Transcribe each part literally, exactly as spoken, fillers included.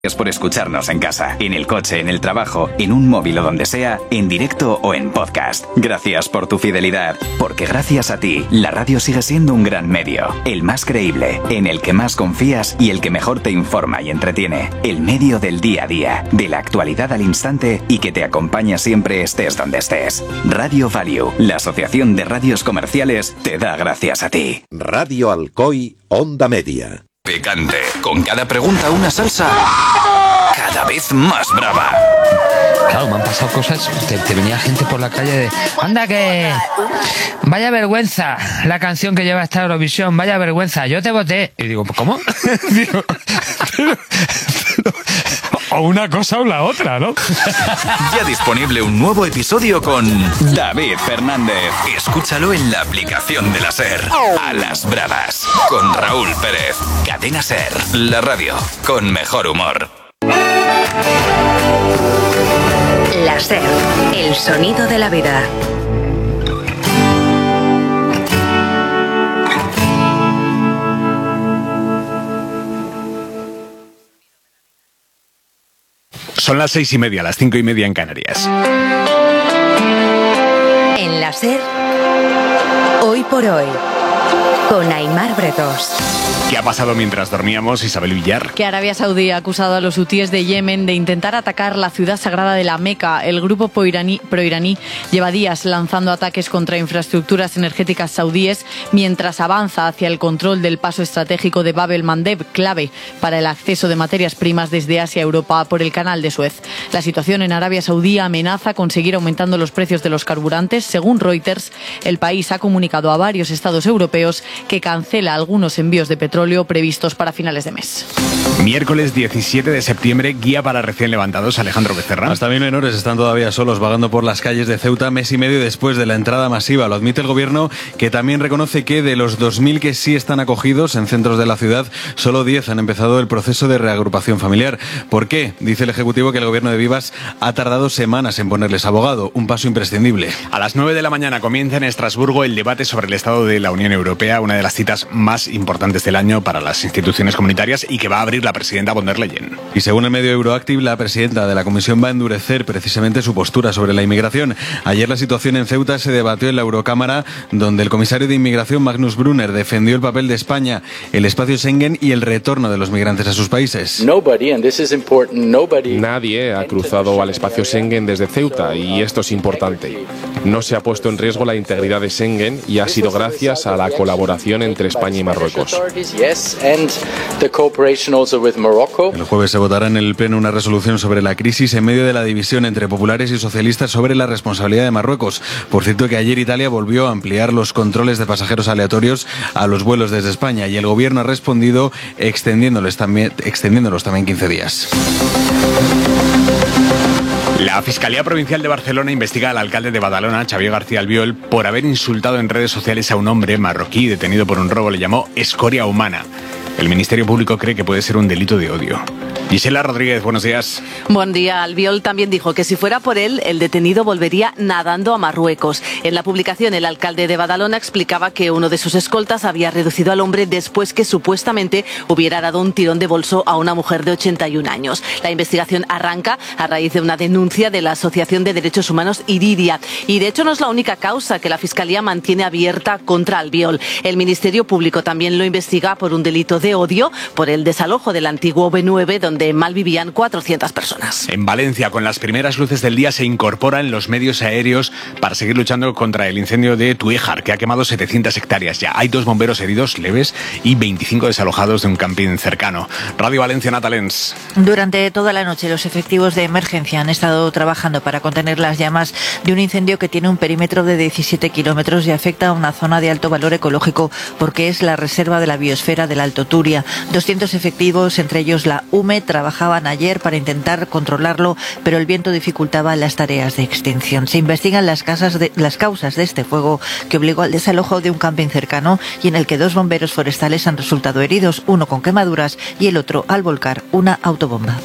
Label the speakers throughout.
Speaker 1: Gracias por escucharnos en casa, en el coche, en el trabajo, en un móvil o donde sea, en directo o en podcast. Gracias por tu fidelidad, porque gracias a ti, la radio sigue siendo un gran medio, el más creíble, en el que más confías y el que mejor te informa y entretiene. El medio del día a día, de la actualidad al instante y que te acompaña siempre estés donde estés. Radio Value, la Asociación de Radios Comerciales, te da gracias a ti.
Speaker 2: Radio Alcoy, Onda Media.
Speaker 1: Picante. Con cada pregunta una salsa cada vez más brava.
Speaker 3: Claro, me han pasado cosas. Te, te venía gente por la calle de... ¡Anda que! Vaya vergüenza la canción que lleva esta Eurovisión. Vaya vergüenza. Yo te voté. Y digo, ¿cómo? digo, pero, pero, o una cosa o la otra, ¿no?
Speaker 1: Ya disponible un nuevo episodio con David Fernández. Escúchalo en la aplicación de la SER. A las bravas. Con Raúl Pérez. Cadena SER. La radio con mejor humor.
Speaker 4: La SER. El sonido de la vida.
Speaker 5: Son las seis y media, las cinco y media en Canarias.
Speaker 4: En la SER, hoy por hoy, con Aimar Bretos.
Speaker 5: ¿Qué ha pasado mientras dormíamos, Isabel Villar?
Speaker 6: Que Arabia Saudí ha acusado a los hutíes de Yemen de intentar atacar la ciudad sagrada de la Meca. El grupo proiraní, proiraní lleva días lanzando ataques contra infraestructuras energéticas saudíes mientras avanza hacia el control del paso estratégico de Bab el-Mandeb, clave para el acceso de materias primas desde Asia a Europa por el canal de Suez. La situación en Arabia Saudí amenaza con seguir aumentando los precios de los carburantes. Según Reuters, el país ha comunicado a varios estados europeos que cancela algunos envíos de petróleo previstos para finales de mes.
Speaker 5: Miércoles diecisiete de septiembre, guía para recién levantados, Alejandro Becerra.
Speaker 7: Hasta mil menores están todavía solos vagando por las calles de Ceuta mes y medio después de la entrada masiva. Lo admite el gobierno, que también reconoce que de los dos mil que sí están acogidos en centros de la ciudad, solo diez han empezado el proceso de reagrupación familiar. ¿Por qué? Dice el Ejecutivo que el gobierno de Vivas ha tardado semanas en ponerles abogado, un paso imprescindible.
Speaker 5: A las nueve de la mañana comienza en Estrasburgo el debate sobre el estado de la Unión Europea, una de las citas más importantes del año para las instituciones comunitarias y que va a abrir la presidenta von der Leyen.
Speaker 7: Y según el medio Euroactiv, la presidenta de la Comisión va a endurecer precisamente su postura sobre la inmigración. Ayer la situación en Ceuta se debatió en la Eurocámara, donde el comisario de Inmigración, Magnus Brunner, defendió el papel de España, el espacio Schengen y el retorno de los migrantes a sus países.
Speaker 8: Nadie ha cruzado al espacio Schengen desde Ceuta y esto es importante. No se ha puesto en riesgo la integridad de Schengen y ha sido gracias a la colaboración entre España y Marruecos.
Speaker 7: El jueves se votará en el Pleno una resolución sobre la crisis en medio de la división entre populares y socialistas sobre la responsabilidad de Marruecos. Por cierto, que ayer Italia volvió a ampliar los controles de pasajeros aleatorios a los vuelos desde España y el gobierno ha respondido extendiéndolos también, extendiéndolos también quince días.
Speaker 5: La Fiscalía Provincial de Barcelona investiga al alcalde de Badalona, Xavier García Albiol, por haber insultado en redes sociales a un hombre marroquí detenido por un robo. Le llamó escoria humana. El Ministerio Público cree que puede ser un delito de odio. Gisela Rodríguez, buenos días.
Speaker 9: Buen día. Albiol también dijo que si fuera por él, el detenido volvería nadando a Marruecos. En la publicación, el alcalde de Badalona explicaba que uno de sus escoltas había reducido al hombre después que supuestamente hubiera dado un tirón de bolso a una mujer de ochenta y un años. La investigación arranca a raíz de una denuncia de la Asociación de Derechos Humanos Iridia. Y de hecho no es la única causa que la Fiscalía mantiene abierta contra Albiol. El Ministerio Público también lo investiga por un delito de odio, por el desalojo del antiguo B nueve, donde malvivían cuatrocientas personas.
Speaker 5: En Valencia, con las primeras luces del día, se incorporan los medios aéreos para seguir luchando contra el incendio de Tuéjar, que ha quemado setecientas hectáreas ya. Hay dos bomberos heridos leves y veinticinco desalojados de un camping cercano. Radio Valencia, Natalens.
Speaker 10: Durante toda la noche, los efectivos de emergencia han estado trabajando para contener las llamas de un incendio que tiene un perímetro de diecisiete kilómetros y afecta a una zona de alto valor ecológico porque es la reserva de la biosfera del Alto Turia. doscientos efectivos, entre ellos la U M E, trabajaban ayer para intentar controlarlo, pero el viento dificultaba las tareas de extinción. Se investigan las, casas de, las causas de este fuego que obligó al desalojo de un camping cercano y en el que dos bomberos forestales han resultado heridos, uno con quemaduras y el otro al volcar una autobomba.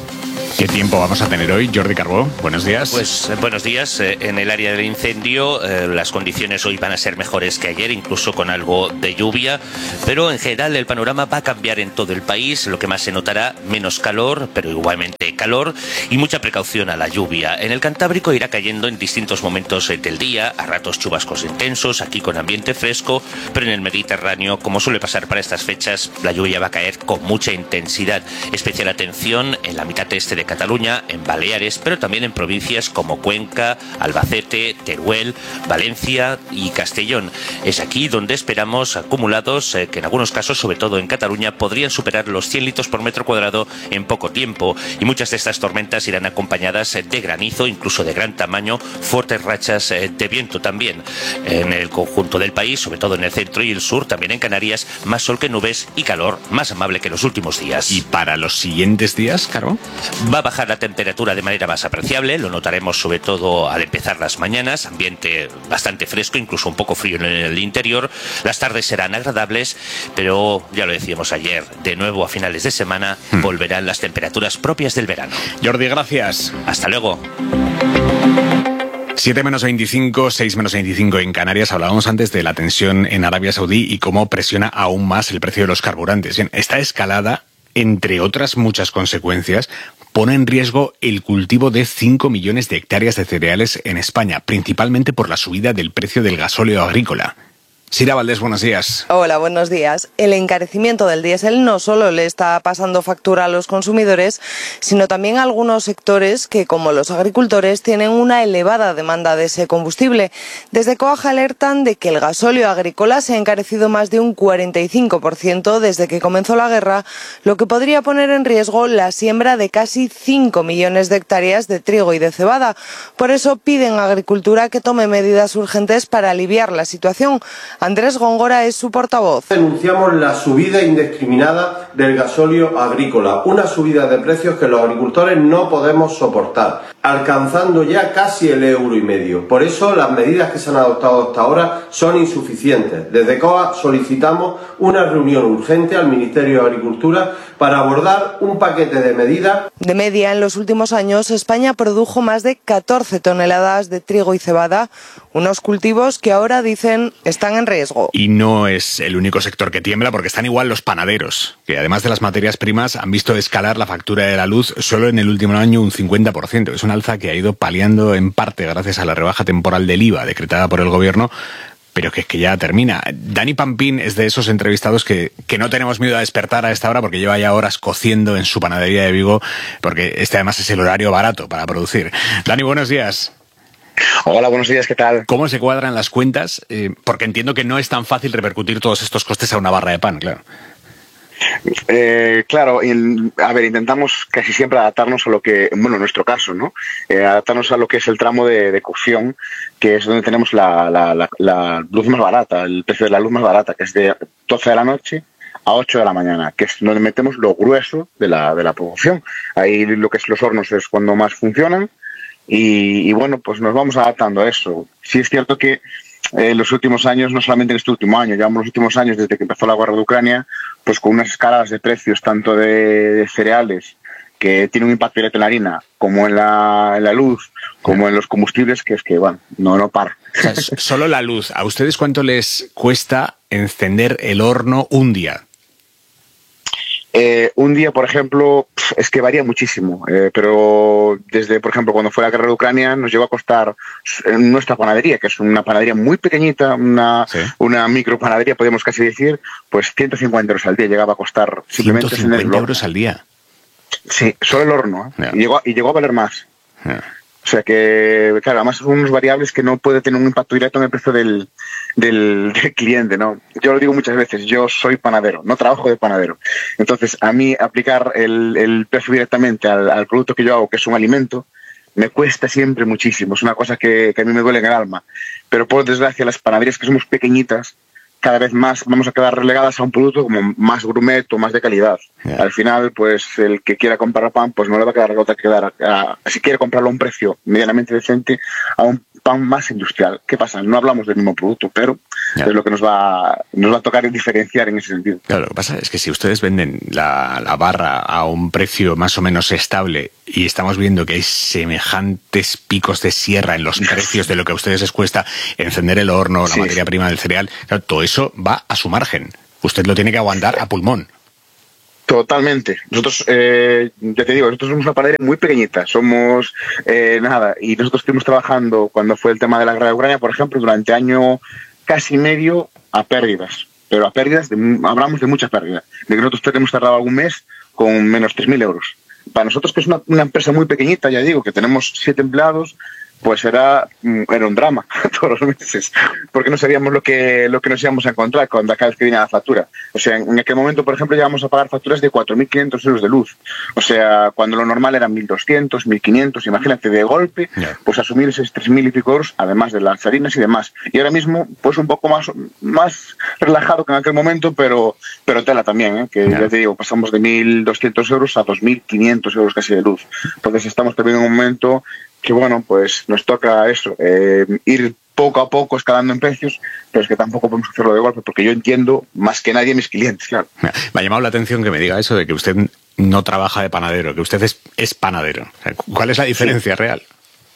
Speaker 5: ¿Qué tiempo vamos a tener hoy, Jordi Carbó? Buenos días.
Speaker 11: Pues buenos días. En el área del incendio eh, las condiciones hoy van a ser mejores que ayer, incluso con algo de lluvia, pero en general el panorama va a cambiar en todo el país. Lo que más se notará, menos calor, pero igualmente calor y mucha precaución a la lluvia. En el Cantábrico irá cayendo en distintos momentos del día, a ratos chubascos intensos, aquí con ambiente fresco, pero en el Mediterráneo, como suele pasar para estas fechas, la lluvia va a caer con mucha intensidad. Especial atención en la mitad este de Cataluña, en Baleares, pero también en provincias como Cuenca, Albacete, Teruel, Valencia y Castellón. Es aquí donde esperamos acumulados eh, que en algunos casos, sobre todo en Cataluña, podrían superar los cien litros por metro cuadrado en poco tiempo, y muchas de estas tormentas irán acompañadas de granizo, incluso de gran tamaño, fuertes rachas eh, de viento también. En el conjunto del país, sobre todo en el centro y el sur, también en Canarias, más sol que nubes y calor más amable que en los últimos días.
Speaker 5: ¿Y para los siguientes días, Caro?
Speaker 11: Va a bajar la temperatura de manera más apreciable, lo notaremos sobre todo al empezar las mañanas, ambiente bastante fresco, incluso un poco frío en el interior. Las tardes serán agradables, pero ya lo decíamos ayer, de nuevo a finales de semana hmm. volverán las temperaturas propias del verano.
Speaker 5: Jordi, gracias.
Speaker 11: Hasta luego.
Speaker 5: siete menos veinticinco, seis menos veinticinco en Canarias. Hablábamos antes de la tensión en Arabia Saudí y cómo presiona aún más el precio de los carburantes. Bien, esta escalada, entre otras muchas consecuencias, pone en riesgo el cultivo de cinco millones de hectáreas de cereales en España, principalmente por la subida del precio del gasóleo agrícola. Sira Valdés, buenos días.
Speaker 12: Hola, buenos días. El encarecimiento del diésel no solo le está pasando factura a los consumidores, sino también a algunos sectores que, como los agricultores, tienen una elevada demanda de ese combustible. Desde COAG alertan de que el gasóleo agrícola se ha encarecido más de un cuarenta y cinco por ciento desde que comenzó la guerra, lo que podría poner en riesgo la siembra de casi cinco millones de hectáreas de trigo y de cebada. Por eso piden a Agricultura que tome medidas urgentes para aliviar la situación. Andrés Góngora es su portavoz.
Speaker 13: Denunciamos la subida indiscriminada del gasóleo agrícola, una subida de precios que los agricultores no podemos soportar, alcanzando ya casi el euro y medio. Por eso las medidas que se han adoptado hasta ahora son insuficientes. Desde COAG solicitamos una reunión urgente al Ministerio de Agricultura para abordar un paquete de medidas.
Speaker 12: De media, en los últimos años, España produjo más de catorce toneladas de trigo y cebada, unos cultivos que ahora dicen están en riesgo.
Speaker 5: Y no es el único sector que tiembla, porque están igual los panaderos, que además de las materias primas han visto escalar la factura de la luz solo en el último año un cincuenta por ciento. Es un alza que ha ido paliando en parte gracias a la rebaja temporal del I V A decretada por el gobierno, pero que es que ya termina. Dani Pampín es de esos entrevistados que, que no tenemos miedo a despertar a esta hora, porque lleva ya horas cociendo en su panadería de Vigo, porque este además es el horario barato para producir. Dani, buenos días.
Speaker 14: Hola, buenos días, ¿qué tal?
Speaker 5: ¿Cómo se cuadran las cuentas? Eh, porque entiendo que no es tan fácil repercutir todos estos costes a una barra de pan, claro.
Speaker 14: Eh, claro, in, a ver, intentamos casi siempre adaptarnos a lo que, bueno, en nuestro caso, ¿no? Eh, adaptarnos a lo que es el tramo de, de cocción, que es donde tenemos la, la, la, la luz más barata, el precio de la luz más barata, que es de doce de la noche a ocho de la mañana, que es donde metemos lo grueso de la, de la producción. Ahí lo que es los hornos es cuando más funcionan. Y, y bueno, pues nos vamos adaptando a eso. Sí es cierto que en eh, los últimos años, no solamente en este último año, llevamos los últimos años desde que empezó la guerra de Ucrania, pues con unas escaladas de precios tanto de, de cereales, que tiene un impacto directo en la harina, como en la, en la luz, como en los combustibles, que es que, bueno, no, no para.
Speaker 5: O sea, solo la luz. ¿A ustedes cuánto les cuesta encender el horno un día?
Speaker 14: Eh, un día, por ejemplo, es que varía muchísimo, eh, pero desde, por ejemplo, cuando fue la guerra de Ucrania, nos llegó a costar en nuestra panadería, que es una panadería muy pequeñita, una, ¿sí? una micropanadería, podemos casi decir, pues ciento cincuenta euros al día llegaba a costar simplemente
Speaker 5: ciento cincuenta euros al día.
Speaker 14: Sí, solo el horno, ¿eh?
Speaker 5: Yeah.
Speaker 14: y, llegó, y llegó a valer más.
Speaker 5: Yeah.
Speaker 14: O sea que, claro, además son unas variables que no puede tener un impacto directo en el precio del, del, del cliente, ¿no? Yo lo digo muchas veces, yo soy panadero, no trabajo de panadero. Entonces, a mí aplicar el, el precio directamente al, al producto que yo hago, que es un alimento, me cuesta siempre muchísimo. Es una cosa que, que a mí me duele en el alma. Pero por desgracia, las panaderías que somos pequeñitas, cada vez más vamos a quedar relegadas a un producto como más gourmet o más de calidad. Yeah. Al final, pues el que quiera comprar pan, pues no le va a quedar otra que dar. A, a, si quiere comprarlo a un precio medianamente decente, a un pan más industrial. ¿Qué pasa? No hablamos del mismo producto, pero
Speaker 5: ya.
Speaker 14: es lo que nos va, nos va a tocar diferenciar en ese sentido.
Speaker 5: Claro, lo que pasa es que si ustedes venden la, la barra a un precio más o menos estable y estamos viendo que hay semejantes picos de sierra en los precios de lo que a ustedes les cuesta encender el horno, la
Speaker 14: Sí,
Speaker 5: materia
Speaker 14: sí.
Speaker 5: prima del cereal, claro, todo eso va a su margen. Usted lo tiene que aguantar a pulmón.
Speaker 14: Totalmente. Nosotros, eh, ya te digo, nosotros somos una panadería muy pequeñita, somos eh, nada, y nosotros estuvimos trabajando cuando fue el tema de la guerra de Ucrania, por ejemplo, durante año casi medio a pérdidas, pero a pérdidas, de, hablamos de muchas pérdidas, de que nosotros tenemos cerrado algún mes con menos tres mil euros. Para nosotros, que es una, una empresa muy pequeñita, ya digo, que tenemos siete empleados, pues era, era un drama todos los meses, porque no sabíamos lo que, lo que nos íbamos a encontrar cuando cada vez que venía la factura. O sea, en aquel momento, por ejemplo, llegamos a pagar facturas de cuatro mil quinientos euros de luz. O sea, cuando lo normal eran mil doscientos, mil quinientos, imagínate, de golpe, pues asumir esos tres mil y pico euros, además de las harinas y demás. Y ahora mismo, pues un poco más, más relajado que en aquel momento, pero, pero tela también, ¿eh? Que ya te digo, pasamos de mil doscientos euros a dos mil quinientos euros casi de luz. Entonces estamos también en un momento que bueno, pues nos toca eso, eh, ir poco a poco escalando en precios, pero es que tampoco podemos hacerlo de golpe, porque yo entiendo más que nadie a mis clientes, claro.
Speaker 5: Me ha llamado la atención que me diga eso de que usted no trabaja de panadero, que usted es, es panadero. O sea, ¿cuál es la diferencia sí. real?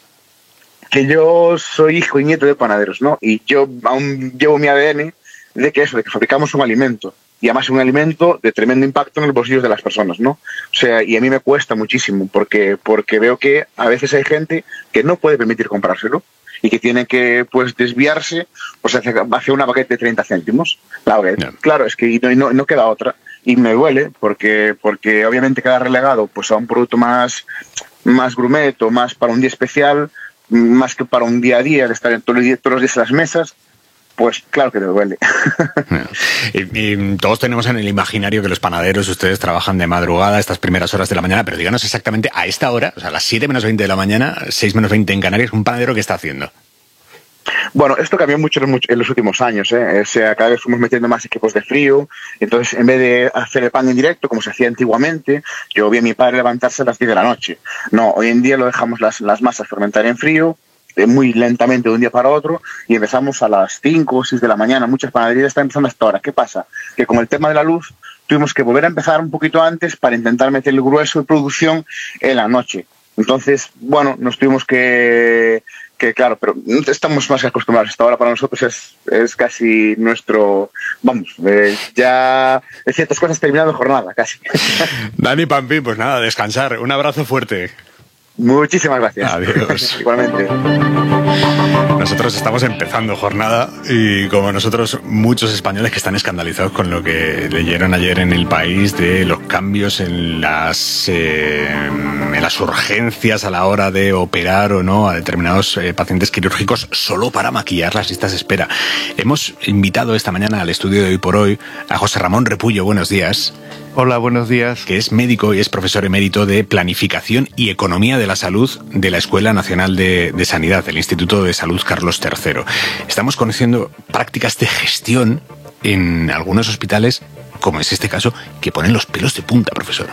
Speaker 14: Que yo soy hijo y nieto de panaderos, ¿no? Y yo aún llevo mi A D N de que eso, de que fabricamos un alimento. Y además un alimento de tremendo impacto en los bolsillos de las personas, ¿no? O sea, y a mí me cuesta muchísimo, porque, porque veo que a veces hay gente que no puede permitir comprárselo y que tiene que, pues, desviarse pues, hacia, hacia una baguette de treinta céntimos. La baguette. Yeah. Claro, es que no, no, no queda otra. Y me duele, porque, porque obviamente queda relegado pues, a un producto más, más gourmet o más para un día especial, más que para un día a día, de estar todos los días, todos los días en las mesas. Pues claro que te duele.
Speaker 5: y, y todos tenemos en el imaginario que los panaderos, ustedes trabajan de madrugada, estas primeras horas de la mañana, pero díganos exactamente a esta hora, o sea, a las siete menos veinte de la mañana, seis menos veinte en Canarias, ¿un panadero qué está haciendo?
Speaker 14: Bueno, esto cambió mucho en los últimos años, ¿eh? O sea, cada vez fuimos metiendo más equipos de frío, entonces en vez de hacer el pan en directo, como se hacía antiguamente, yo vi a mi padre levantarse a las diez de la noche. No, hoy en día lo dejamos las, las masas fermentar en frío, muy lentamente de un día para otro, y empezamos a las cinco o seis de la mañana. Muchas panaderías están empezando hasta ahora. ¿Qué pasa? Que con el tema de la luz tuvimos que volver a empezar un poquito antes para intentar meter el grueso de producción en la noche. Entonces, bueno, nos tuvimos que... que claro, pero estamos más que acostumbrados. Hasta ahora para nosotros es, es casi nuestro... Vamos, eh, ya en ciertas cosas terminado jornada, casi.
Speaker 5: Dani Pampín, pues nada, descansar. Un abrazo fuerte.
Speaker 14: Muchísimas gracias.
Speaker 5: Adiós.
Speaker 14: Igualmente.
Speaker 5: Nosotros estamos empezando jornada y como nosotros muchos españoles que están escandalizados con lo que leyeron ayer en El País de los cambios en las eh, en las urgencias a la hora de operar o no a determinados eh, pacientes quirúrgicos solo para maquillar las listas de espera. Hemos invitado esta mañana al estudio de Hoy por Hoy a José Ramón Repullo. Buenos días.
Speaker 15: Hola, buenos días.
Speaker 5: Que es médico y es profesor emérito de Planificación y Economía de la Salud de la Escuela Nacional de, de Sanidad, del Instituto de Salud Carlos tercero. Estamos conociendo prácticas de gestión en algunos hospitales, como es este caso, que ponen los pelos de punta, profesor.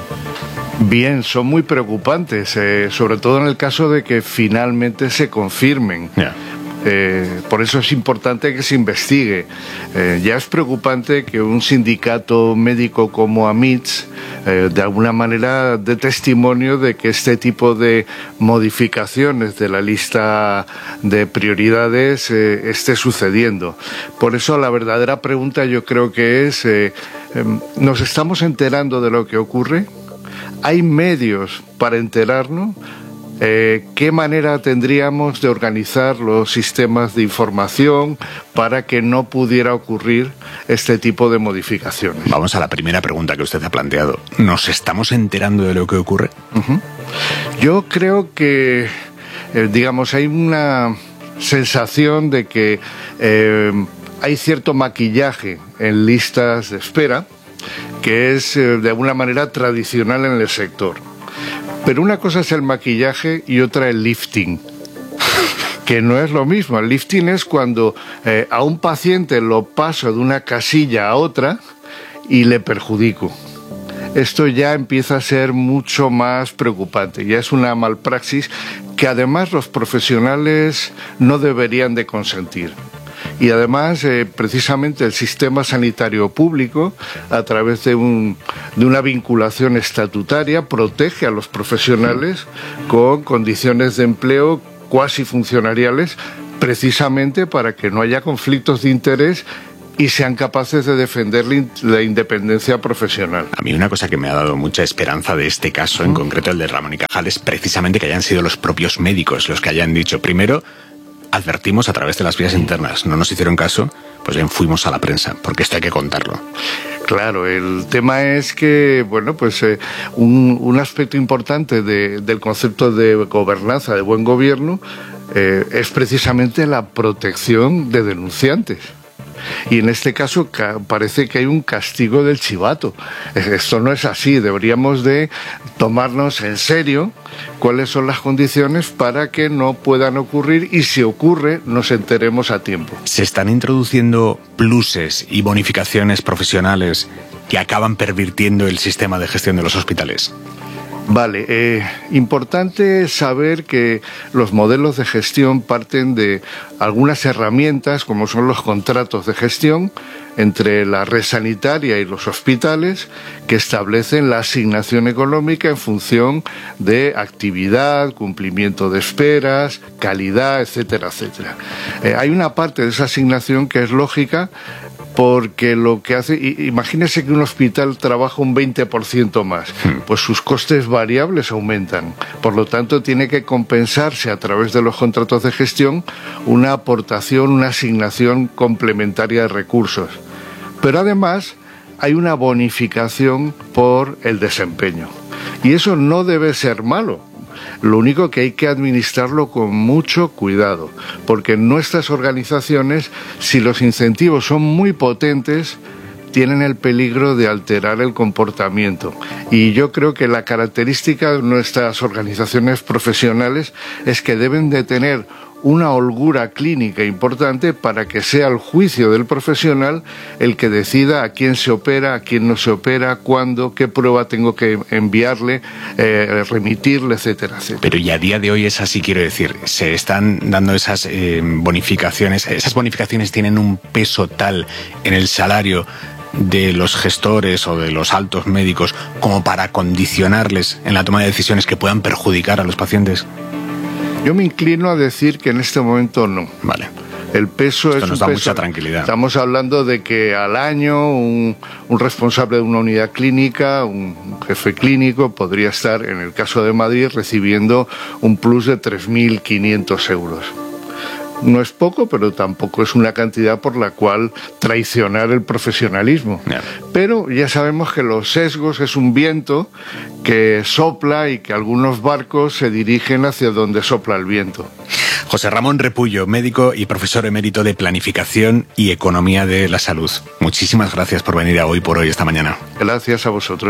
Speaker 15: Bien, son muy preocupantes, eh, sobre todo en el caso de que finalmente se confirmen.
Speaker 5: Yeah.
Speaker 15: Eh, por eso es importante que se investigue. Eh, ya es preocupante que un sindicato médico como AMITS eh, de alguna manera dé testimonio de que este tipo de modificaciones de la lista de prioridades eh, esté sucediendo. Por eso la verdadera pregunta yo creo que es, eh, eh, ¿nos estamos enterando de lo que ocurre? ¿Hay medios para enterarnos? Eh, ¿Qué manera tendríamos de organizar los sistemas de información para que no pudiera ocurrir este tipo de modificaciones?
Speaker 5: Vamos a la primera pregunta que usted ha planteado. ¿Nos estamos enterando de lo que ocurre?
Speaker 15: Uh-huh. Yo creo que, eh, digamos, hay una sensación de que eh, hay cierto maquillaje en listas de espera que es eh, de alguna manera tradicional en el sector. Pero una cosa es el maquillaje y otra el lifting, que no es lo mismo. El lifting es cuando eh, a un paciente lo paso de una casilla a otra y le perjudico. Esto ya empieza a ser mucho más preocupante, ya es una malpraxis que además los profesionales no deberían de consentir. Y además, eh, precisamente el sistema sanitario público, a través de, un, de una vinculación estatutaria, protege a los profesionales con condiciones de empleo cuasi funcionariales, precisamente para que no haya conflictos de interés y sean capaces de defender la independencia profesional.
Speaker 5: A mí una cosa que me ha dado mucha esperanza de este caso, en concreto el de Ramón y Cajal, es precisamente que hayan sido los propios médicos los que hayan dicho, primero, advertimos a través de las vías internas, no nos hicieron caso, pues bien, fuimos a la prensa, porque esto hay que contarlo.
Speaker 15: Claro, el tema es que, bueno, pues eh, un, un aspecto importante de, del concepto de gobernanza, de buen gobierno, eh, es precisamente la protección de denunciantes. Y en este caso parece que hay un castigo del chivato. Esto no es así, deberíamos de tomarnos en serio cuáles son las condiciones para que no puedan ocurrir y si ocurre nos enteremos a tiempo.
Speaker 5: ¿Se están introduciendo pluses y bonificaciones profesionales que acaban pervirtiendo el sistema de gestión de los hospitales?
Speaker 15: Vale, eh, importante saber que los modelos de gestión parten de algunas herramientas, como son los contratos de gestión entre la red sanitaria y los hospitales, que establecen la asignación económica en función de actividad, cumplimiento de esperas, calidad, etcétera, etcétera. Eh, hay una parte de esa asignación que es lógica, porque lo que hace, imagínese que un hospital trabaja un veinte por ciento más, pues sus costes variables aumentan. Por lo tanto, tiene que compensarse a través de los contratos de gestión una aportación, una asignación complementaria de recursos. Pero además hay una bonificación por el desempeño. Y eso no debe ser malo. Lo único que hay que administrarlo con mucho cuidado, porque en nuestras organizaciones, si los incentivos son muy potentes, tienen el peligro de alterar el comportamiento. Y yo creo que la característica de nuestras organizaciones profesionales es que deben de tener una holgura clínica importante para que sea el juicio del profesional el que decida a quién se opera, a quién no se opera, cuándo, qué prueba tengo que enviarle, eh, remitirle, etcétera, etcétera.
Speaker 5: Pero y a día de hoy es así, quiero decir, se están dando esas eh, bonificaciones, esas bonificaciones tienen un peso tal en el salario de los gestores o de los altos médicos como para condicionarles en la toma de decisiones que puedan perjudicar a los pacientes.
Speaker 15: Yo me inclino a decir que en este momento no.
Speaker 5: Vale.
Speaker 15: El peso
Speaker 5: Esto
Speaker 15: es
Speaker 5: nos
Speaker 15: un
Speaker 5: da
Speaker 15: peso.
Speaker 5: mucha tranquilidad.
Speaker 15: Estamos hablando de que al año un, un responsable de una unidad clínica, un jefe clínico, podría estar, en el caso de Madrid, recibiendo un plus de tres mil quinientos euros. No es poco, pero tampoco es una cantidad por la cual traicionar el profesionalismo. Yeah. Pero ya sabemos que los sesgos es un viento que sopla y que algunos barcos se dirigen hacia donde sopla el viento.
Speaker 5: José Ramón Repullo, médico y profesor emérito de Planificación y Economía de la Salud. Muchísimas gracias por venir a Hoy por Hoy esta mañana.
Speaker 15: Gracias a vosotros.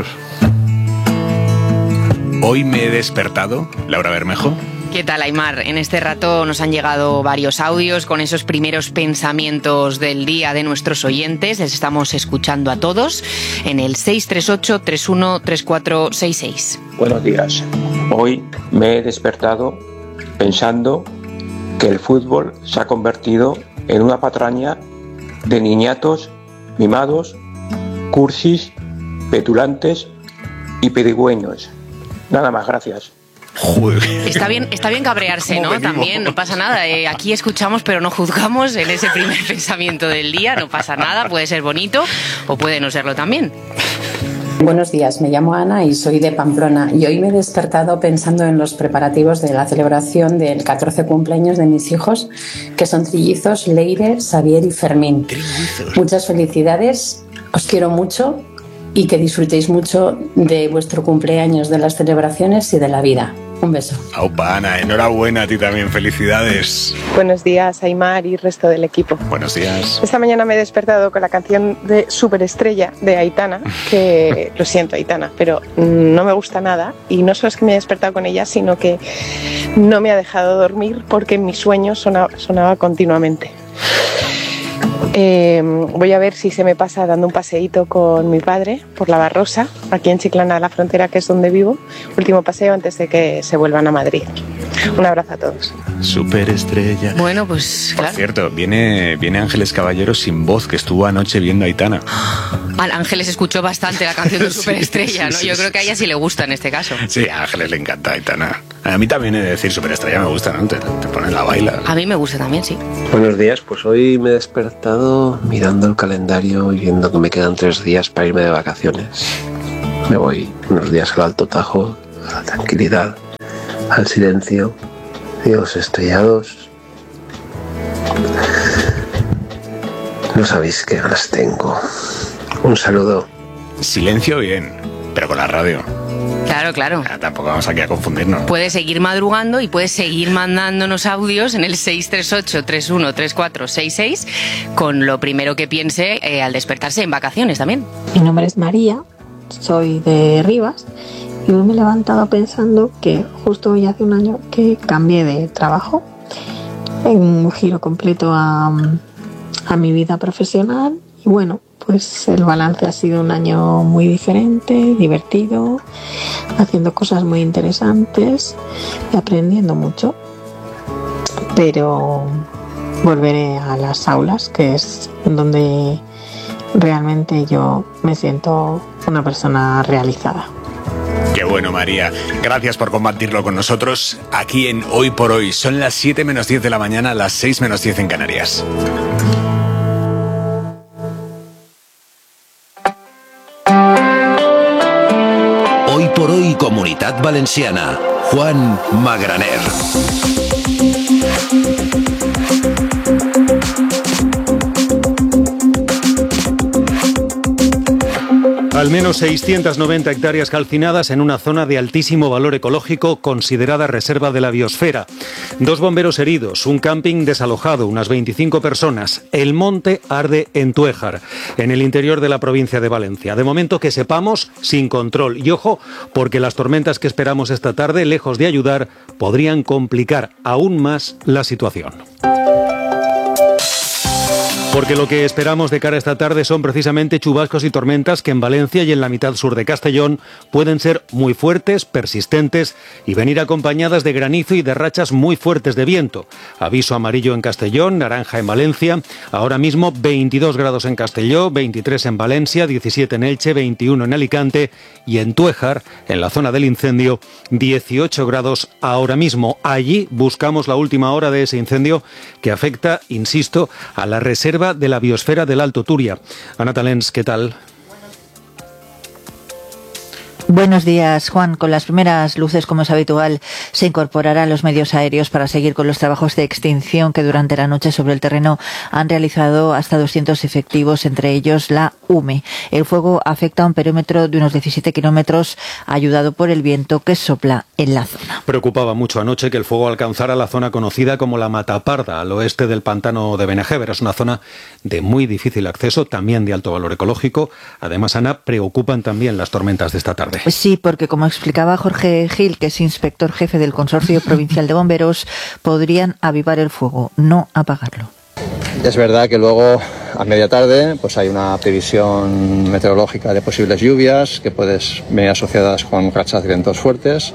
Speaker 5: Hoy me he despertado, Laura Bermejo.
Speaker 16: ¿Qué tal, Aimar? En este rato nos han llegado varios audios con esos primeros pensamientos del día de nuestros oyentes. Les estamos escuchando a todos en el seis tres ocho, tres uno tres cuatro seis seis.
Speaker 17: Buenos días. Hoy me he despertado pensando que el fútbol se ha convertido en una patraña de niñatos mimados, cursis, petulantes y pedigüeños. Nada más, gracias.
Speaker 5: Joder.
Speaker 16: Está bien, está bien cabrearse, ¿no? También, no pasa nada. Eh, aquí escuchamos pero no juzgamos en ese primer pensamiento del día. No pasa nada, puede ser bonito o puede no serlo también.
Speaker 18: Buenos días, me llamo Ana y soy de Pamplona y hoy me he despertado pensando en los preparativos de la celebración del catorce cumpleaños de mis hijos, que son trillizos Leire, Xavier y Fermín. Trillizos. Muchas felicidades, os quiero mucho y que disfrutéis mucho de vuestro cumpleaños, de las celebraciones y de la vida. Un beso.
Speaker 5: Aupa, Ana, enhorabuena a ti también, felicidades.
Speaker 19: Buenos días, Aimar y resto del equipo.
Speaker 5: Buenos días.
Speaker 19: Esta mañana me he despertado con la canción de Superestrella de Aitana, que lo siento, Aitana, pero no me gusta nada y no solo es que me he despertado con ella, sino que no me ha dejado dormir porque en mis sueños sonaba, sonaba continuamente. Eh, voy a ver si se me pasa dando un paseíto con mi padre por la Barrosa, aquí en Chiclana, la frontera, que es donde vivo. Último paseo antes de que se vuelvan a Madrid. Un abrazo a todos.
Speaker 5: Superestrella.
Speaker 16: Bueno, pues
Speaker 5: Por
Speaker 16: claro.
Speaker 5: cierto, viene, viene Ángeles Caballero sin voz, que estuvo anoche viendo a Aitana.
Speaker 16: Al Ángeles escuchó bastante la canción de
Speaker 5: Sí,
Speaker 16: Superestrella,
Speaker 5: sí,
Speaker 16: ¿no?
Speaker 5: sí,
Speaker 16: Yo
Speaker 5: sí,
Speaker 16: creo que a ella sí le gusta en este caso.
Speaker 5: Sí, a Ángeles le encanta Aitana. A mí también he de decir Superestrella me gusta, ¿no? Te, te ponen la baila.
Speaker 16: A mí me gusta también, sí.
Speaker 20: Buenos días, pues hoy me he despertado mirando el calendario y viendo que me quedan tres días para irme de vacaciones. Me voy unos días al Alto Tajo, a la tranquilidad, al silencio y a los estrellados. No sabéis qué ganas tengo. Un saludo.
Speaker 5: Silencio bien, pero con la radio.
Speaker 16: Claro, claro.
Speaker 5: Ah, tampoco vamos aquí a confundirnos.
Speaker 16: Puedes seguir madrugando y puedes seguir mandándonos audios en el seis tres ocho, tres uno tres cuatro seis seis con lo primero que piense eh, al despertarse en vacaciones también.
Speaker 21: Mi nombre es María, soy de Rivas y hoy me he levantado pensando que justo hoy hace un año que cambié de trabajo, en un giro completo a, a mi vida profesional y bueno, pues el balance ha sido un año muy diferente, divertido, haciendo cosas muy interesantes y aprendiendo mucho, pero volveré a las aulas, que es donde realmente yo me siento una persona realizada.
Speaker 5: Qué bueno, María. Gracias por compartirlo con nosotros aquí en Hoy por Hoy. Son las siete menos diez de la mañana, las seis menos diez en Canarias.
Speaker 2: Hoy por Hoy, Comunitat Valenciana. Juan Magraner.
Speaker 22: Al menos seiscientas noventa hectáreas calcinadas en una zona de altísimo valor ecológico considerada reserva de la biosfera. Dos bomberos heridos, un camping desalojado, unas veinticinco personas. El monte arde en Tuéjar, en el interior de la provincia de Valencia. De momento que sepamos, sin control. Y ojo, porque las tormentas que esperamos esta tarde, lejos de ayudar, podrían complicar aún más la situación. Porque lo que esperamos de cara a esta tarde son precisamente chubascos y tormentas que en Valencia y en la mitad sur de Castellón pueden ser muy fuertes, persistentes y venir acompañadas de granizo y de rachas muy fuertes de viento. Aviso amarillo en Castellón, naranja en Valencia, ahora mismo veintidós grados en Castelló, veintitrés en Valencia, diecisiete en Elche, veintiuno en Alicante y en Tuéjar, en la zona del incendio, dieciocho grados ahora mismo. Allí buscamos la última hora de ese incendio que afecta, insisto, a la reserva de la biosfera del Alto Turia. Ana Talens, ¿qué tal?
Speaker 10: Buenos días, Juan. Con las primeras luces, como es habitual, se incorporarán los medios aéreos para seguir con los trabajos de extinción que durante la noche sobre el terreno han realizado hasta doscientos efectivos, entre ellos la U M E. El fuego afecta a un perímetro de unos diecisiete kilómetros, ayudado por el viento que sopla en la zona.
Speaker 22: Preocupaba mucho anoche que el fuego alcanzara la zona conocida como la Mataparda, al oeste del pantano de Benejever. Es una zona de muy difícil acceso, también de alto valor ecológico. Además, Ana, preocupan también las tormentas de esta tarde.
Speaker 10: Sí, porque como explicaba Jorge Gil, que es inspector jefe del Consorcio Provincial de Bomberos, podrían avivar el fuego, no apagarlo.
Speaker 23: Es verdad que luego a media tarde pues hay una previsión meteorológica de posibles lluvias que pueden venir asociadas con rachas de vientos fuertes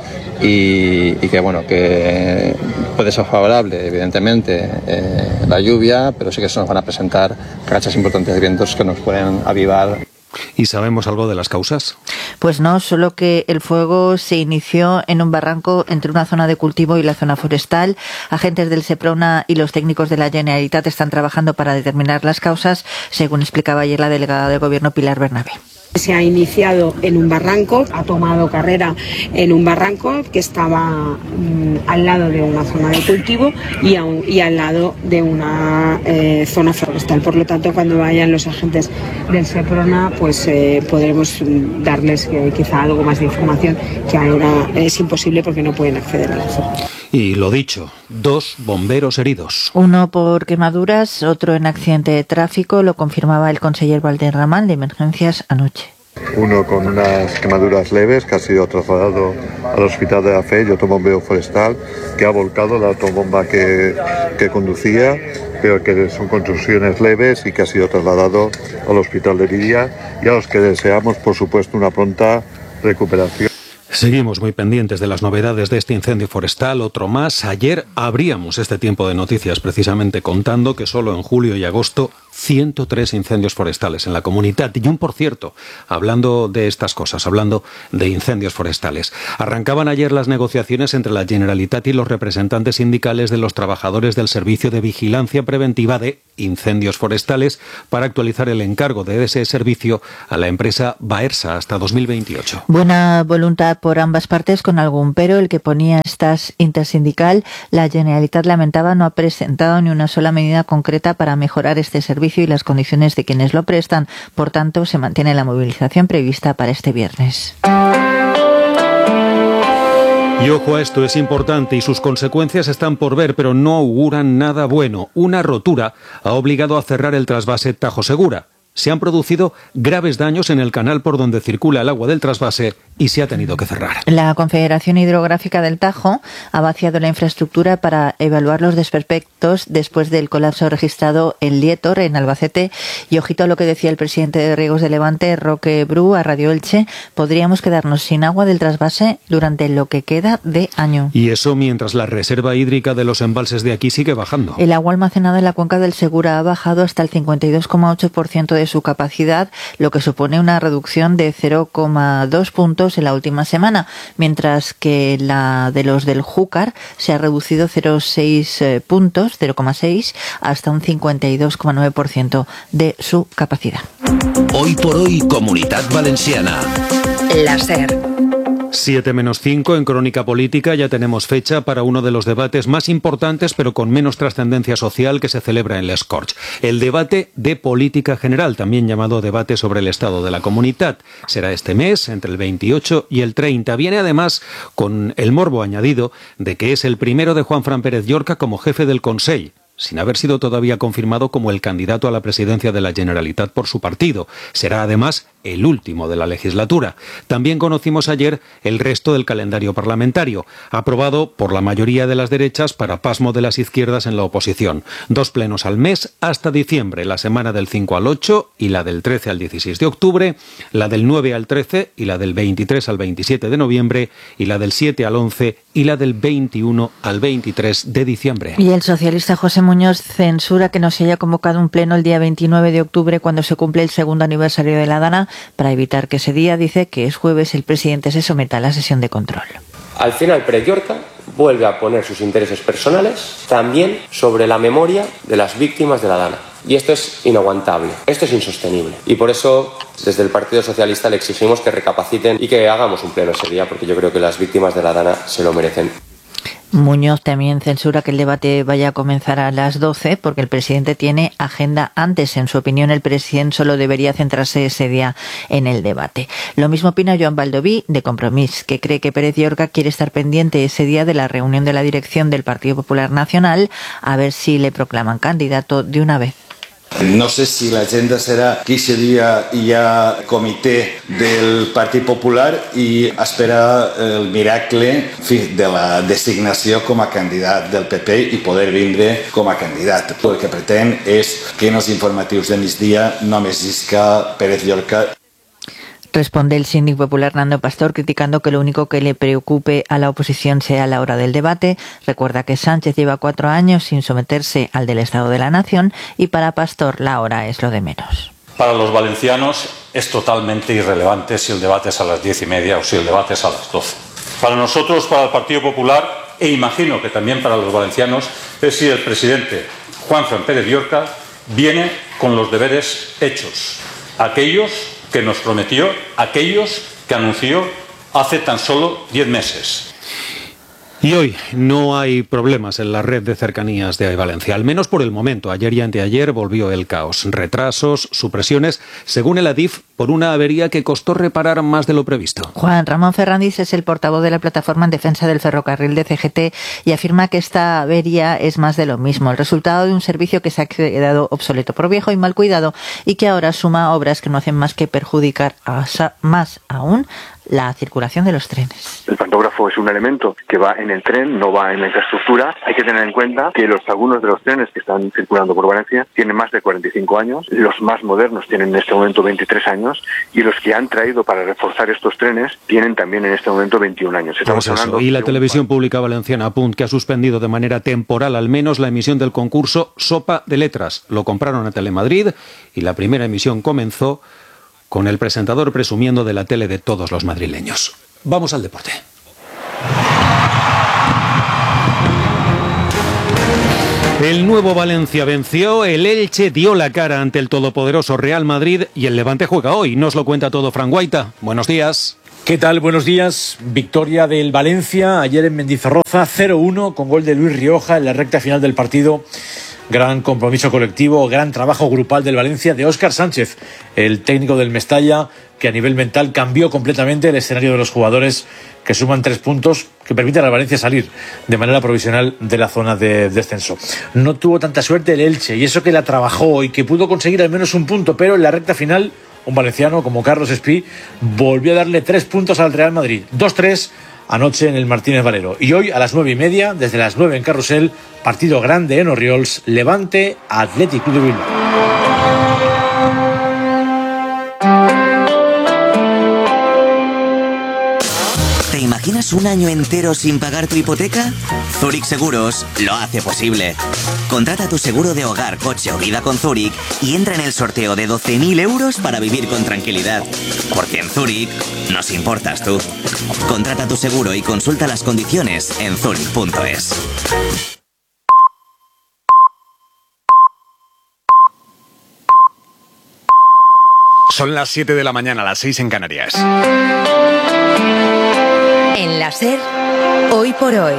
Speaker 23: y, y que bueno que puede ser favorable evidentemente eh, la lluvia, pero sí que se nos van a presentar rachas importantes de vientos que nos pueden avivar.
Speaker 22: ¿Y sabemos algo de las causas?
Speaker 10: Pues no, solo que el fuego se inició en un barranco entre una zona de cultivo y la zona forestal. Agentes del Seprona y los técnicos de la Generalitat están trabajando para determinar las causas, según explicaba ayer la delegada de Gobierno Pilar Bernabé.
Speaker 24: Se ha iniciado en un barranco, ha tomado carrera en un barranco que estaba mmm, al lado de una zona de cultivo y, a un, y al lado de una eh, zona forestal. Por lo tanto, cuando vayan los agentes del Seprona, pues eh, podremos darles eh, quizá algo más de información que ahora es imposible porque no pueden acceder a la zona.
Speaker 22: Y lo dicho, dos bomberos heridos.
Speaker 10: Uno por quemaduras, otro en accidente de tráfico, lo confirmaba el conseller Valderramal de Emergencias anoche.
Speaker 25: Uno con unas quemaduras leves que ha sido trasladado al hospital de la Fe y otro bombero forestal que ha volcado la autobomba que, que conducía, pero que son contusiones leves y que ha sido trasladado al hospital de Lidia y a los que deseamos, por supuesto, una pronta recuperación.
Speaker 22: Seguimos muy pendientes de las novedades de este incendio forestal, otro más. Ayer abríamos este tiempo de noticias precisamente contando que solo en julio y agosto ciento tres incendios forestales en la comunidad. Y un, por cierto, hablando de estas cosas, hablando de incendios forestales. Arrancaban ayer las negociaciones entre la Generalitat y los representantes sindicales de los trabajadores del Servicio de Vigilancia Preventiva de Incendios Forestales para actualizar el encargo de ese servicio a la empresa Baersa hasta dos mil veintiocho.
Speaker 10: Buena voluntad por ambas partes, con algún pero. El que ponía estas intersindical, la Generalitat lamentaba no ha presentado ni una sola medida concreta para mejorar este servicio y las condiciones de quienes lo prestan. Por tanto, se mantiene la movilización prevista para este viernes.
Speaker 22: Y ojo a esto, es importante y sus consecuencias están por ver, pero no auguran nada bueno. Una rotura ha obligado a cerrar el trasvase Tajo Segura. Se han producido graves daños en el canal por donde circula el agua del trasvase y se ha tenido que cerrar.
Speaker 10: La Confederación Hidrográfica del Tajo ha vaciado la infraestructura para evaluar los desperfectos después del colapso registrado en Lietor, en Albacete. Y ojito a lo que decía el presidente de Riegos de Levante, Roque Bru, a Radio Elche: podríamos quedarnos sin agua del trasvase durante lo que queda de año.
Speaker 22: Y eso mientras la reserva hídrica de los embalses de aquí sigue bajando.
Speaker 10: El agua almacenada en la cuenca del Segura ha bajado hasta el cincuenta y dos coma ocho por ciento de su capacidad, lo que supone una reducción de cero coma dos puntos en la última semana, mientras que la de los del Júcar se ha reducido cero coma seis puntos, cero coma seis, hasta un cincuenta y dos coma nueve por ciento de su capacidad.
Speaker 2: Hoy por hoy, Comunidad Valenciana.
Speaker 22: La SER. siete menos cinco en Crónica Política. Ya tenemos fecha para uno de los debates más importantes pero con menos trascendencia social que se celebra en Les Corts. El debate de política general, también llamado debate sobre el estado de la comunidad. Será este mes, entre el veintiocho y el treinta. Viene además con el morbo añadido de que es el primero de Juanfran Pérez Llorca como jefe del Consell, sin haber sido todavía confirmado como el candidato a la presidencia de la Generalitat por su partido. Será además el último de la legislatura. También conocimos ayer el resto del calendario parlamentario, aprobado por la mayoría de las derechas para pasmo de las izquierdas en la oposición. Dos plenos al mes hasta diciembre, la semana del cinco al ocho y la del trece al dieciséis de octubre, la del nueve al trece y la del veintitrés al veintisiete de noviembre y la del siete al once y la del veintiuno al veintitrés de diciembre.
Speaker 10: Y el socialista José Muñoz censura que no se haya convocado un pleno el día veintinueve de octubre, cuando se cumple el segundo aniversario de la Dana, para evitar que ese día, dice, que es jueves, el presidente se someta a la sesión de control.
Speaker 1: Al final, Pérez Llorca vuelve a poner sus intereses personales también sobre la memoria de las víctimas de la Dana. Y esto es inaguantable, esto es insostenible. Y por eso, desde el Partido Socialista le exigimos que recapaciten y que hagamos un pleno ese día, porque yo creo que las víctimas de la Dana se lo merecen.
Speaker 10: Muñoz también censura que el debate vaya a comenzar a las doce, porque el presidente tiene agenda antes. En su opinión, el presidente solo debería centrarse ese día en el debate. Lo mismo opina Joan Baldoví, de Compromís, que cree que Pérez Llorca quiere estar pendiente ese día de la reunión de la dirección del Partido Popular Nacional, a ver si le proclaman candidato de una vez.
Speaker 3: No sé si l'agenda serà que ese dia hi ha comitè del Partit Popular i esperar el miracle, en fi, de la designació com a candidat del P P i poder vindre com a candidat. El que pretén és que en els informatius de migdia només isca Pérez Llorca.
Speaker 10: Responde el síndico popular Nando Pastor, criticando que lo único que le preocupe a la oposición sea la hora del debate. Recuerda que Sánchez lleva cuatro años sin someterse al del Estado de la Nación y para Pastor la hora es lo de menos.
Speaker 4: Para los valencianos es totalmente irrelevante si el debate es a las diez y media o si el debate es a las doce. Para nosotros, para el Partido Popular, e imagino que también para los valencianos, es si el presidente Juanfran Pérez Llorca viene con los deberes hechos. Aquellos que nos prometió, aquellos que anunció hace tan solo diez meses.
Speaker 22: Y hoy no hay problemas en la red de cercanías de Valencia, al menos por el momento. Ayer y anteayer volvió el caos. Retrasos, supresiones, según el Adif, por una avería que costó reparar más de lo previsto.
Speaker 10: Juan Ramón Ferrandis es el portavoz de la plataforma en defensa del ferrocarril de C G T y afirma que esta avería es más de lo mismo, el resultado de un servicio que se ha quedado obsoleto por viejo y mal cuidado y que ahora suma obras que no hacen más que perjudicar a, más aún la circulación de los trenes.
Speaker 14: El pantógrafo es un elemento que va en el tren, no va en la infraestructura. Hay que tener en cuenta que los algunos de los trenes que están circulando por Valencia tienen más de cuarenta y cinco años, los más modernos tienen en este momento veintitrés años años y los que han traído para reforzar estos trenes tienen también en este momento veintiún años. Estamos
Speaker 22: Pues eso.
Speaker 14: hablando
Speaker 22: Y la
Speaker 14: de un-
Speaker 22: Televisión Pública Valenciana apunt que ha suspendido de manera temporal al menos la emisión del concurso Sopa de Letras. Lo compraron a Telemadrid y la primera emisión comenzó con el presentador presumiendo de la tele de todos los madrileños. Vamos al deporte. El nuevo Valencia venció, el Elche dio la cara ante el todopoderoso Real Madrid y el Levante juega hoy. Nos lo cuenta todo Fran Guaita. Buenos días.
Speaker 6: ¿Qué tal? Buenos días. Victoria del Valencia ayer en Mendizorroza, cero uno con gol de Luis Rioja en la recta final del partido. Gran compromiso colectivo, gran trabajo grupal del Valencia, de Óscar Sánchez, el técnico del Mestalla, que a nivel mental cambió completamente el escenario de los jugadores, que suman tres puntos que permiten al Valencia salir de manera provisional de la zona de descenso. No tuvo tanta suerte el Elche, y eso que la trabajó y que pudo conseguir al menos un punto, pero en la recta final un valenciano como Carlos Espí volvió a darle tres puntos al Real Madrid. dos tres anoche en el Martínez Valero. Y hoy a las nueve y media, desde las nueve en Carrusel, partido grande en Orriols, Levante Athletic Club de Bilbao.
Speaker 7: ¿Te imaginas un año entero sin pagar tu hipoteca? Zurich Seguros lo hace posible. Contrata tu seguro de hogar, coche o vida con Zurich y entra en el sorteo de doce mil euros para vivir con tranquilidad. Porque en Zurich nos importas tú. Contrata tu seguro y consulta las condiciones en zurich punto es.
Speaker 5: Son las siete de la mañana, las seis en Canarias.
Speaker 8: En la SER, hoy por hoy,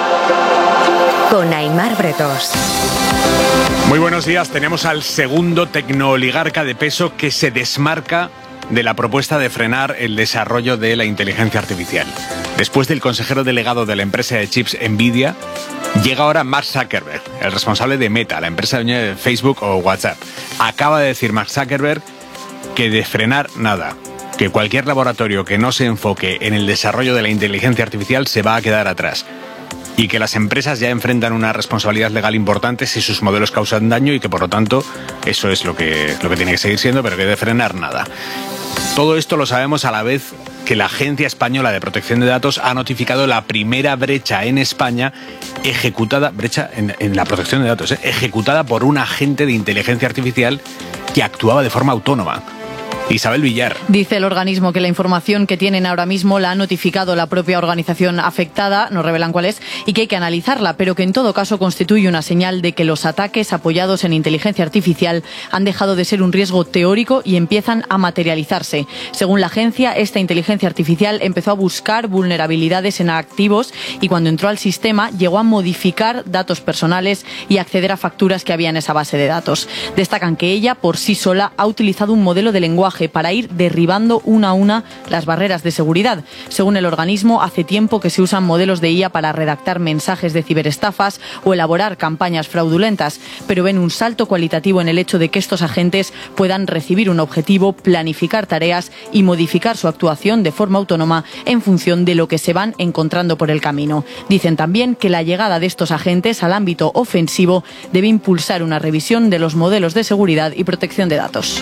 Speaker 8: con Aimar Bretos.
Speaker 5: Muy buenos días, tenemos al segundo tecnooligarca de peso que se desmarca de la propuesta de frenar el desarrollo de la inteligencia artificial. Después del consejero delegado de la empresa de chips Nvidia, llega ahora Mark Zuckerberg, el responsable de Meta, la empresa dueña de Facebook o WhatsApp. Acaba de decir Mark Zuckerberg que de frenar nada, que cualquier laboratorio que no se enfoque en el desarrollo de la inteligencia artificial se va a quedar atrás y que las empresas ya enfrentan una responsabilidad legal importante si sus modelos causan daño y que por lo tanto eso es lo que, lo que tiene que seguir siendo, pero que de frenar nada. Todo esto lo sabemos a la vez que la Agencia Española de Protección de Datos ha notificado la primera brecha en España ejecutada, brecha en, en la protección de datos, ¿eh? ejecutada por un agente de inteligencia artificial que actuaba de forma autónoma. Isabel Villar.
Speaker 9: Dice el organismo que la información que tienen ahora mismo la ha notificado la propia organización afectada, no revelan cuál es, y que hay que analizarla, pero que en todo caso constituye una señal de que los ataques apoyados en inteligencia artificial han dejado de ser un riesgo teórico y empiezan a materializarse. Según la agencia, esta inteligencia artificial empezó a buscar vulnerabilidades en activos y cuando entró al sistema llegó a modificar datos personales y acceder a facturas que había en esa base de datos. Destacan que ella, por sí sola, ha utilizado un modelo de lenguaje para ir derribando una a una las barreras de seguridad. Según el organismo, hace tiempo que se usan modelos de I A para redactar mensajes de ciberestafas o elaborar campañas fraudulentas, pero ven un salto cualitativo en el hecho de que estos agentes puedan recibir un objetivo, planificar tareas y modificar su actuación de forma autónoma en función de lo que se van encontrando por el camino. Dicen también que la llegada de estos agentes al ámbito ofensivo debe impulsar una revisión de los modelos de seguridad y protección de datos.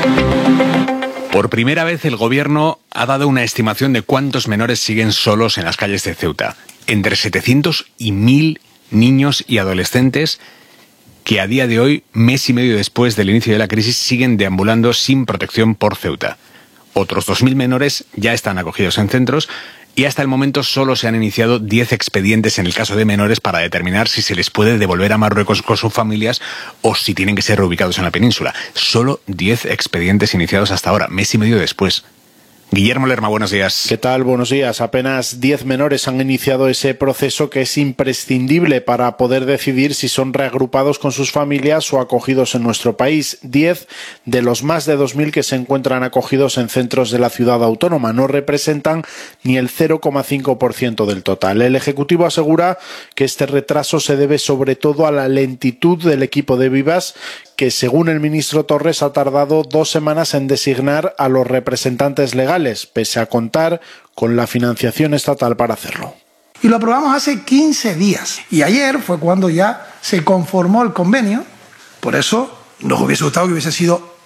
Speaker 5: Por primera vez el gobierno ha dado una estimación de cuántos menores siguen solos en las calles de Ceuta. Entre setecientos y mil niños y adolescentes que a día de hoy, mes y medio después del inicio de la crisis, siguen deambulando sin protección por Ceuta. Otros dos mil menores ya están acogidos en centros y hasta el momento solo se han iniciado diez expedientes en el caso de menores para determinar si se les puede devolver a Marruecos con sus familias o si tienen que ser reubicados en la península. Solo diez expedientes iniciados hasta ahora, mes y medio después. Guillermo Lerma, buenos días.
Speaker 11: ¿Qué tal? Buenos días. Apenas diez menores han iniciado ese proceso que es imprescindible para poder decidir si son reagrupados con sus familias o acogidos en nuestro país. Diez de los más de dos mil que se encuentran acogidos en centros de la ciudad autónoma no representan ni el cero coma cinco por ciento del total. El Ejecutivo asegura que este retraso se debe sobre todo a la lentitud del equipo de Vivas, que según el ministro Torres ha tardado dos semanas en designar a los representantes legales, pese a contar con la financiación estatal para hacerlo.
Speaker 26: Y lo aprobamos hace quince días. Y ayer fue cuando ya se conformó el convenio. Por eso nos hubiese gustado que hubiese sido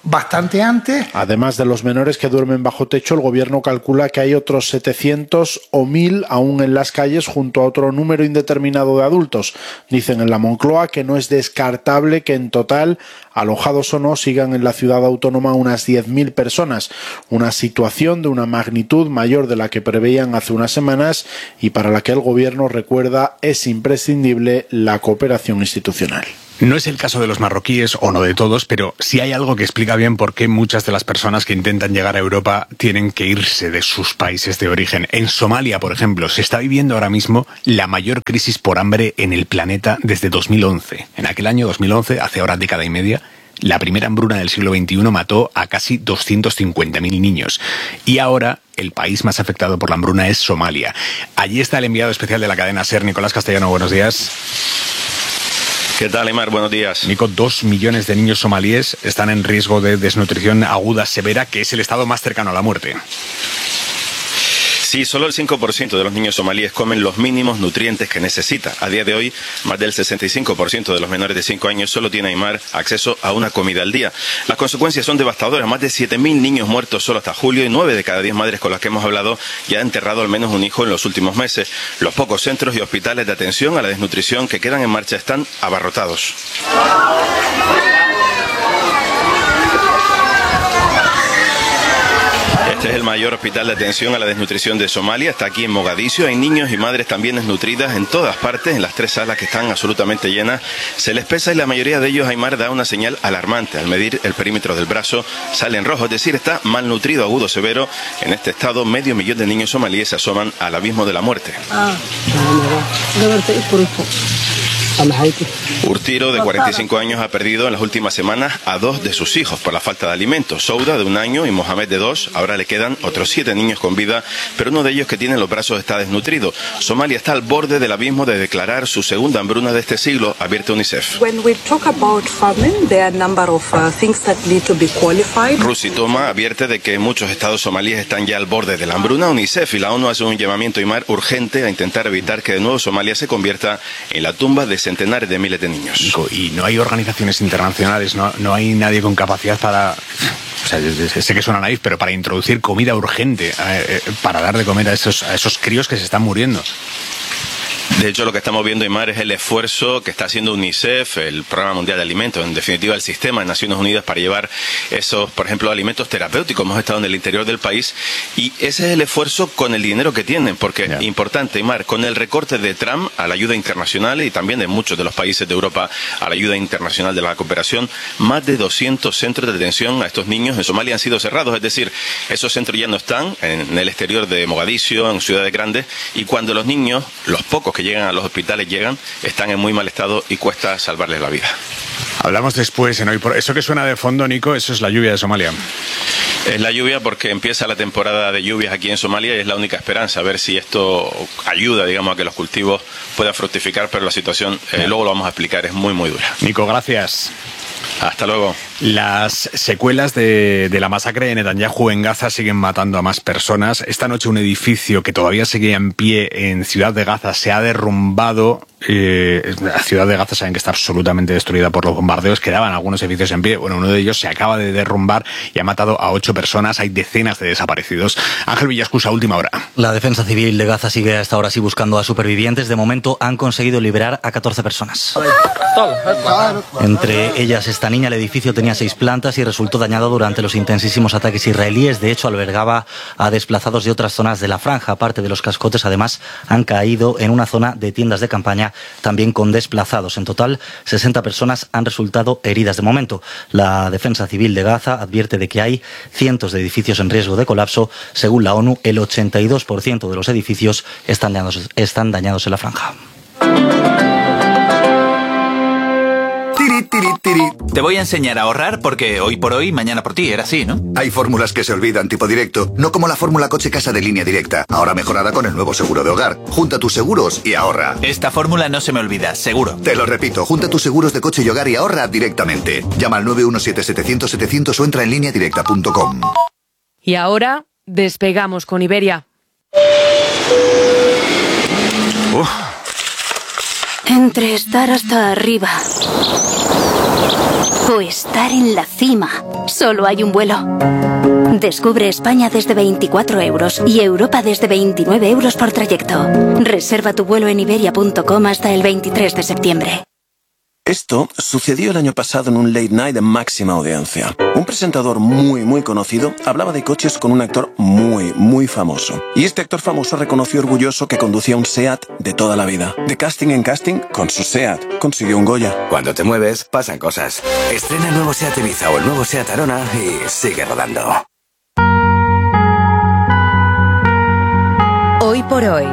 Speaker 26: bastante antes.
Speaker 11: Además de los menores que duermen bajo techo, el gobierno calcula que hay otros setecientos o mil aún en las calles junto a otro número indeterminado de adultos. Dicen en la Moncloa que no es descartable que en total, alojados o no, sigan en la ciudad autónoma unas diez mil personas, una situación de una magnitud mayor de la que preveían hace unas semanas y para la que el gobierno recuerda es imprescindible la cooperación institucional.
Speaker 5: No es el caso de los marroquíes, o no de todos, pero sí hay algo que explica bien por qué muchas de las personas que intentan llegar a Europa tienen que irse de sus países de origen. En Somalia, por ejemplo, se está viviendo ahora mismo la mayor crisis por hambre en el planeta desde dos mil once. En aquel año, dos mil once, hace ahora década y media, la primera hambruna del siglo veintiuno mató a casi doscientos cincuenta mil niños. Y ahora el país más afectado por la hambruna es Somalia. Allí está el enviado especial de la cadena SER, Nicolás Castellano. Buenos días.
Speaker 12: ¿Qué tal, Aimar? Buenos días.
Speaker 5: Nico, dos millones de niños somalíes están en riesgo de desnutrición aguda severa, que es el estado más cercano a la muerte.
Speaker 12: Sí, solo el cinco por ciento de los niños somalíes comen los mínimos nutrientes que necesita. A día de hoy, más del sesenta y cinco por ciento de los menores de cinco años solo tiene, Aimar, acceso a una comida al día. Las consecuencias son devastadoras. Más de siete mil niños muertos solo hasta julio y nueve de cada diez madres con las que hemos hablado ya han enterrado al menos un hijo en los últimos meses. Los pocos centros y hospitales de atención a la desnutrición que quedan en marcha están abarrotados. Este es el mayor hospital de atención a la desnutrición de Somalia, está aquí en Mogadiscio. Hay niños y madres también desnutridas en todas partes, en las tres salas que están absolutamente llenas. Se les pesa y la mayoría de ellos, Aimar, da una señal alarmante. Al medir el perímetro del brazo sale en rojo, es decir, está malnutrido agudo severo. En este estado, medio millón de niños somalíes se asoman al abismo de la muerte. Urtiro, de cuarenta y cinco años, ha perdido en las últimas semanas a dos de sus hijos por la falta de alimentos. Souda, de un año, y Mohamed, de dos. Ahora le quedan otros siete niños con vida, pero uno de ellos que tiene los brazos está desnutrido. Somalia está al borde del abismo de declarar su segunda hambruna de este siglo, advierte UNICEF. Rusi Toma advierte de que muchos estados somalíes están ya al borde de la hambruna. UNICEF y la ONU hacen un llamamiento, Aimar, urgente a intentar evitar que de nuevo Somalia se convierta en la tumba de centenares de miles de niños.
Speaker 5: Y no hay organizaciones internacionales, no, no hay nadie con capacidad para... O sea, sé que suena naif, pero para introducir comida urgente, eh, para dar de comer a esos, a esos críos que se están muriendo.
Speaker 12: De hecho, lo que estamos viendo, Aimar, es el esfuerzo que está haciendo UNICEF, el Programa Mundial de Alimentos, en definitiva el sistema de Naciones Unidas, para llevar esos, por ejemplo, alimentos terapéuticos. Hemos estado en el interior del país y ese es el esfuerzo con el dinero que tienen, porque yeah. Importante, Aimar, con el recorte de Trump a la ayuda internacional y también de muchos de los países de Europa a la ayuda internacional de la cooperación, más de doscientos centros de detención a estos niños en Somalia han sido cerrados, es decir, esos centros ya no están en el exterior de Mogadiscio, en ciudades grandes, y cuando los niños, los pocos que llegan a los hospitales llegan, están en muy mal estado y cuesta salvarles la vida.
Speaker 5: Hablamos después en Hoy por... Eso que suena de fondo, Nico, eso es la lluvia de Somalia.
Speaker 12: Es la lluvia porque empieza la temporada de lluvias aquí en Somalia y es la única esperanza, a ver si esto ayuda, digamos, a que los cultivos puedan fructificar, pero la situación, eh, luego lo vamos a explicar, es muy, muy dura.
Speaker 5: Nico, gracias.
Speaker 12: Hasta luego.
Speaker 5: Las secuelas de, de la masacre de Netanyahu en Gaza siguen matando a más personas. Esta noche un edificio que todavía seguía en pie en Ciudad de Gaza se ha derrumbado. Eh, la Ciudad de Gaza saben que está absolutamente destruida por los bombardeos. Quedaban algunos edificios en pie. Bueno, uno de ellos se acaba de derrumbar y ha matado a ocho personas. Hay decenas de desaparecidos. Ángel Villascusa, última hora.
Speaker 13: La Defensa Civil de Gaza sigue hasta ahora sí buscando a supervivientes. De momento han conseguido liberar a catorce personas. Entre ellas esta niña. El edificio tenía seis plantas y resultó dañado durante los intensísimos ataques israelíes. De hecho, albergaba a desplazados de otras zonas de la franja. Aparte de los cascotes, además, han caído en una zona de tiendas de campaña, también con desplazados. En total, sesenta personas han resultado heridas de momento. La Defensa Civil de Gaza advierte de que hay cientos de edificios en riesgo de colapso. Según la ONU, el ochenta y dos por ciento de los edificios están dañados, están dañados en la franja.
Speaker 15: Tiri, tiri, tiri. Te voy a enseñar a ahorrar porque hoy por hoy, mañana por ti, era así, ¿no?
Speaker 17: Hay fórmulas que se olvidan, tipo directo, no como la fórmula coche casa de Línea Directa, ahora mejorada con el nuevo seguro de hogar. Junta tus seguros y ahorra.
Speaker 15: Esta fórmula no se me olvida, seguro.
Speaker 17: Te lo repito, junta tus seguros de coche y hogar y ahorra directamente. Llama al nueve uno siete setecientos setecientos o entra en línea directa punto com.
Speaker 18: Y ahora, despegamos con Iberia.
Speaker 17: Uf.
Speaker 19: Entre estar hasta arriba
Speaker 16: o estar en la cima. Solo hay un vuelo. Descubre España desde veinticuatro euros y Europa desde veintinueve euros por trayecto. Reserva tu vuelo en iberia punto com hasta el veintitrés de septiembre.
Speaker 19: Esto sucedió el año pasado en un late night de máxima audiencia. Un presentador muy, muy conocido hablaba de coches con un actor muy, muy famoso. Y este actor famoso reconoció orgulloso que conducía un SEAT de toda la vida. De casting en casting, con su SEAT consiguió un Goya.
Speaker 20: Cuando te mueves, pasan cosas. Estrena el nuevo SEAT Ibiza o el nuevo SEAT Arona y sigue rodando.
Speaker 8: Hoy por hoy.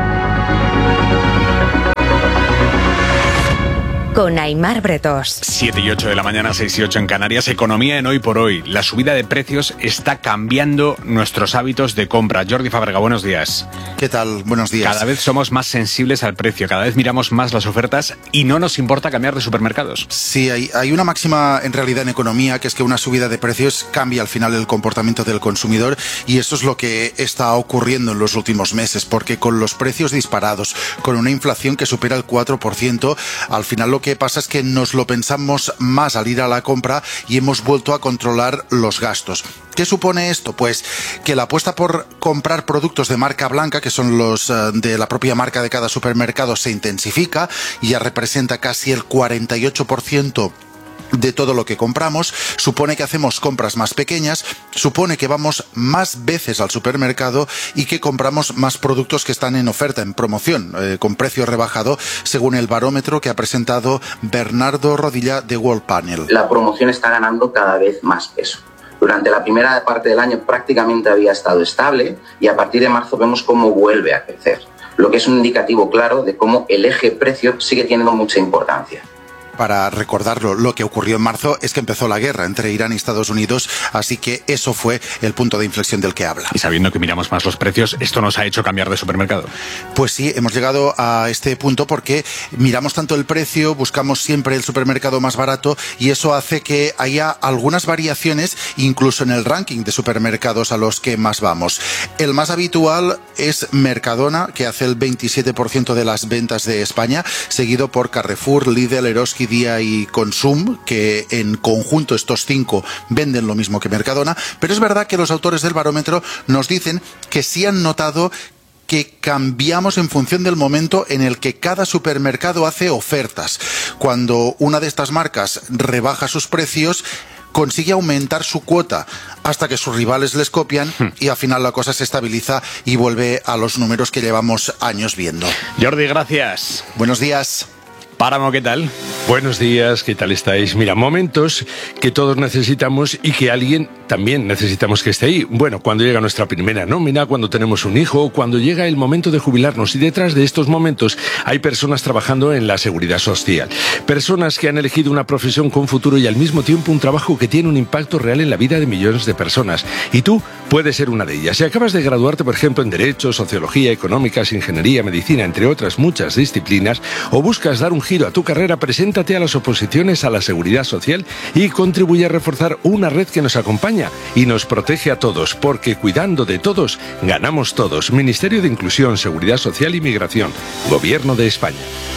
Speaker 8: Con Aimar Bretos.
Speaker 5: siete y ocho de la mañana, seis y ocho en Canarias. Economía en Hoy por Hoy. La subida de precios está cambiando nuestros hábitos de compra. Jordi Fábrega, buenos días.
Speaker 21: ¿Qué tal? Buenos días.
Speaker 5: Cada vez somos más sensibles al precio, cada vez miramos más las ofertas y no nos importa cambiar de supermercados.
Speaker 21: Sí, hay, hay una máxima en realidad en economía, que es que una subida de precios cambia al final el comportamiento del consumidor, y eso es lo que está ocurriendo en los últimos meses, porque con los precios disparados, con una inflación que supera el cuatro por ciento, al final lo que pasa es que nos lo pensamos más al ir a la compra y hemos vuelto a controlar los gastos. ¿Qué supone esto? Pues que la apuesta por comprar productos de marca blanca, que son los uh, de la propia marca de cada supermercado, se intensifica y ya representa casi el cuarenta y ocho por ciento de todo lo que compramos. Supone que hacemos compras más pequeñas, supone que vamos más veces al supermercado y que compramos más productos que están en oferta, en promoción, eh, con precio rebajado, según el barómetro que ha presentado Bernardo Rodilla de World Panel.
Speaker 23: La promoción está ganando cada vez más peso. Durante la primera parte del año prácticamente había estado estable y a partir de marzo vemos cómo vuelve a crecer, lo que es un indicativo claro de cómo el eje precio sigue teniendo mucha importancia.
Speaker 21: Para recordarlo, lo que ocurrió en marzo es que empezó la guerra entre Irán y Estados Unidos, así que eso fue el punto de inflexión del que habla.
Speaker 5: Y sabiendo que miramos más los precios, ¿esto nos ha hecho cambiar de supermercado?
Speaker 21: Pues sí, hemos llegado a este punto porque miramos tanto el precio, buscamos siempre el supermercado más barato, y eso hace que haya algunas variaciones incluso en el ranking de supermercados a los que más vamos. El más habitual es Mercadona, que hace el veintisiete por ciento de las ventas de España, seguido por Carrefour, Lidl, Eroski, Día y Consum, que en conjunto estos cinco venden lo mismo que Mercadona. Pero es verdad que los autores del barómetro nos dicen que sí han notado que cambiamos en función del momento en el que cada supermercado hace ofertas. Cuando una de estas marcas rebaja sus precios, consigue aumentar su cuota hasta que sus rivales les copian y al final la cosa se estabiliza y vuelve a los números que llevamos años viendo.
Speaker 5: Jordi, gracias.
Speaker 21: Buenos días.
Speaker 5: Páramo, ¿qué tal?
Speaker 24: Buenos días, ¿qué tal estáis? Mira, momentos que todos necesitamos y que alguien también necesitamos que esté ahí. Bueno, cuando llega nuestra primera nómina, cuando tenemos un hijo, cuando llega el momento de jubilarnos. Y detrás de estos momentos hay personas trabajando en la seguridad social. Personas que han elegido una profesión con futuro y al mismo tiempo un trabajo que tiene un impacto real en la vida de millones de personas. Y tú puedes ser una de ellas. Si acabas de graduarte, por ejemplo, en Derecho, Sociología, Económicas, Ingeniería, Medicina, entre otras muchas disciplinas, o buscas dar un giro a tu carrera, preséntate a las oposiciones a la seguridad social y contribuye a reforzar una red que nos acompaña y nos protege a todos, porque cuidando de todos, ganamos todos. Ministerio de Inclusión, Seguridad Social y Migración, Gobierno de España.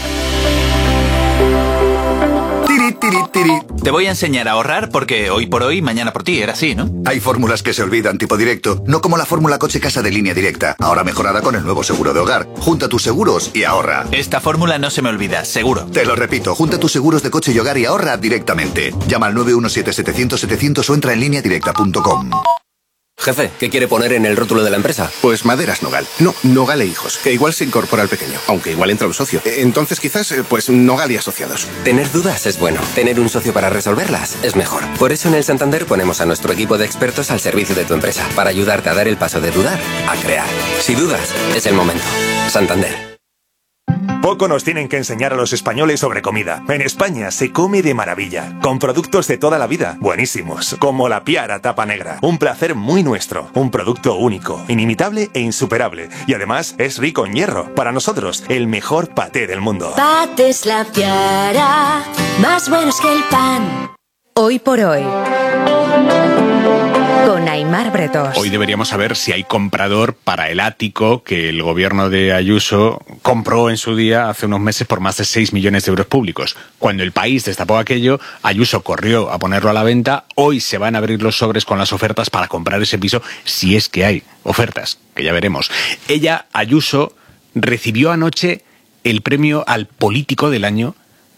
Speaker 15: Te voy a enseñar a ahorrar porque hoy por hoy, mañana por ti, era así, ¿no?
Speaker 17: Hay fórmulas que se olvidan, tipo directo, no como la fórmula coche casa de Línea Directa, ahora mejorada con el nuevo seguro de hogar. Junta tus seguros y ahorra.
Speaker 15: Esta fórmula no se me olvida, seguro.
Speaker 17: Te lo repito, junta tus seguros de coche y hogar y ahorra directamente. Llama al nueve uno siete, setecientos, setecientos o entra en línea directa punto com.
Speaker 27: Jefe, ¿qué quiere poner en el rótulo de la empresa?
Speaker 28: Pues Maderas Nogal. No, Nogal e Hijos, que igual se incorpora al pequeño, aunque igual entra un socio. Entonces quizás, pues Nogal y Asociados.
Speaker 27: Tener dudas es bueno. Tener un socio para resolverlas es mejor. Por eso en el Santander ponemos a nuestro equipo de expertos al servicio de tu empresa, para ayudarte a dar el paso de dudar a crear. Si dudas, es el momento. Santander.
Speaker 29: Poco nos tienen que enseñar a los españoles sobre comida. En España se come de maravilla, con productos de toda la vida, buenísimos, como la Piara Tapa Negra. Un placer muy nuestro, un producto único, inimitable e insuperable. Y además es rico en hierro. Para nosotros, el mejor paté del mundo.
Speaker 8: Patés La Piara, más buenos que el pan. Hoy por hoy. Con Aimar Bretos.
Speaker 5: Hoy deberíamos saber si hay comprador para el ático que el gobierno de Ayuso compró en su día hace unos meses por más de seis millones de euros públicos. Cuando el país destapó aquello, Ayuso corrió a ponerlo a la venta. Hoy se van a abrir los sobres con las ofertas para comprar ese piso, si es que hay ofertas, que ya veremos. Ella, Ayuso, recibió anoche el premio al político del año,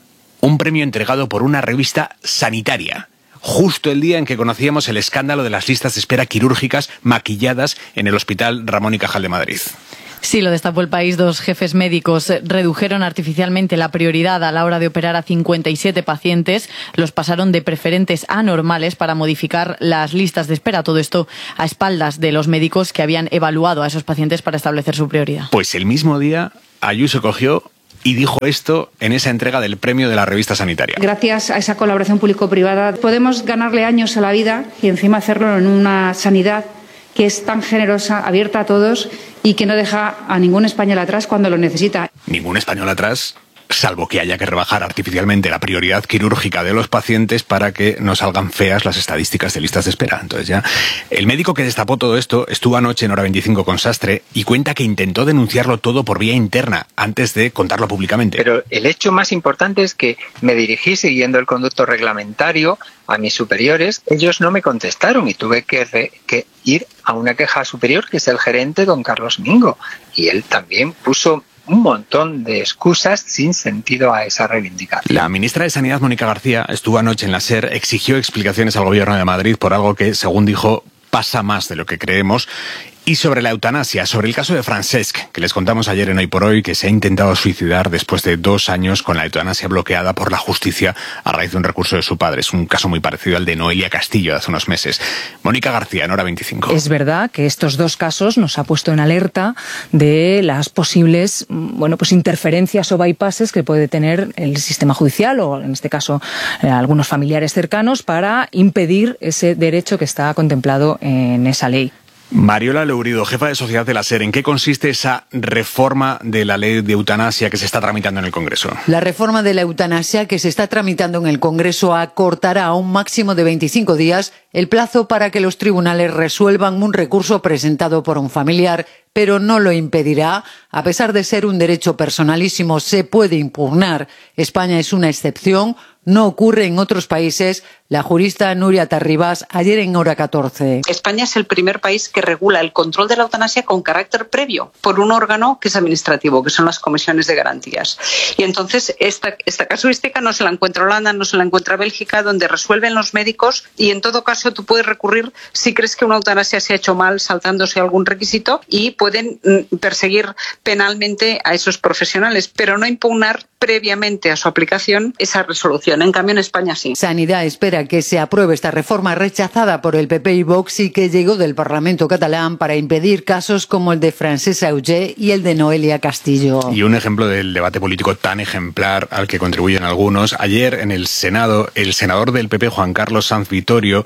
Speaker 5: un premio entregado por una revista sanitaria, justo el día en que conocíamos el escándalo de las listas de espera quirúrgicas maquilladas en el Hospital Ramón y Cajal de Madrid.
Speaker 9: Sí, lo destapó El País. Dos jefes médicos redujeron artificialmente la prioridad a la hora de operar a cincuenta y siete pacientes. Los pasaron de preferentes a normales para modificar las listas de espera. Todo esto a espaldas de los médicos que habían evaluado a esos pacientes para establecer su prioridad.
Speaker 5: Pues el mismo día, Ayuso cogió y dijo esto en esa entrega del premio de la revista sanitaria.
Speaker 1: Gracias a esa colaboración público-privada podemos ganarle años a la vida y encima hacerlo en una sanidad que es tan generosa, abierta a todos y que no deja a ningún español atrás cuando lo necesita.
Speaker 5: Ningún español atrás, salvo que haya que rebajar artificialmente la prioridad quirúrgica de los pacientes para que no salgan feas las estadísticas de listas de espera. Entonces ya, el médico que destapó todo esto estuvo anoche en Hora veinticinco con Sastre y cuenta que intentó denunciarlo todo por vía interna antes de contarlo públicamente.
Speaker 2: Pero el hecho más importante es que me dirigí siguiendo el conducto reglamentario a mis superiores. Ellos no me contestaron y tuve que, re, que ir a una queja superior, que es el gerente, don Carlos Mingo. Y él también puso un montón de excusas sin sentido a esa reivindicación.
Speaker 5: La ministra de Sanidad, Mónica García, estuvo anoche en la SER, exigió explicaciones al gobierno de Madrid por algo que, según dijo, pasa más de lo que creemos. Y sobre la eutanasia, sobre el caso de Francesc, que les contamos ayer en Hoy por Hoy, que se ha intentado suicidar después de dos años con la eutanasia bloqueada por la justicia a raíz de un recurso de su padre. Es un caso muy parecido al de Noelia Castillo de hace unos meses. Mónica García, en Hora veinticinco.
Speaker 3: Es verdad que estos dos casos nos ha puesto en alerta de las posibles, bueno, pues interferencias o bypasses que puede tener el sistema judicial o, en este caso, eh, algunos familiares cercanos para impedir ese derecho que está contemplado en esa ley.
Speaker 5: Mariola Leurido, jefa de Sociedad de la SER, ¿en qué consiste esa reforma de la ley de eutanasia que se está tramitando en el Congreso?
Speaker 4: La reforma de la eutanasia que se está tramitando en el Congreso acortará a un máximo de veinticinco días el plazo para que los tribunales resuelvan un recurso presentado por un familiar, pero no lo impedirá. A pesar de ser un derecho personalísimo, se puede impugnar. España es una excepción. No ocurre en otros países. La jurista Nuria Tarribas, ayer en Hora catorce.
Speaker 6: España es el primer país que regula el control de la eutanasia con carácter previo por un órgano que es administrativo, que son las comisiones de garantías. Y entonces esta, esta casuística no se la encuentra Holanda, no se la encuentra Bélgica, donde resuelven los médicos y en todo caso tú puedes recurrir si crees que una eutanasia se ha hecho mal saltándose algún requisito y pueden mm, perseguir penalmente a esos profesionales, pero no impugnar previamente a su aplicación esa resolución. En cambio, en España sí.
Speaker 4: Sanidad espera que se apruebe esta reforma rechazada por el P P y Vox y que llegó del Parlamento catalán para impedir casos como el de Francesc Auger y el de Noelia Castillo.
Speaker 5: Y un ejemplo del debate político tan ejemplar al que contribuyen algunos. Ayer en el Senado, el senador del P P, Juan Carlos Sanz Vittorio,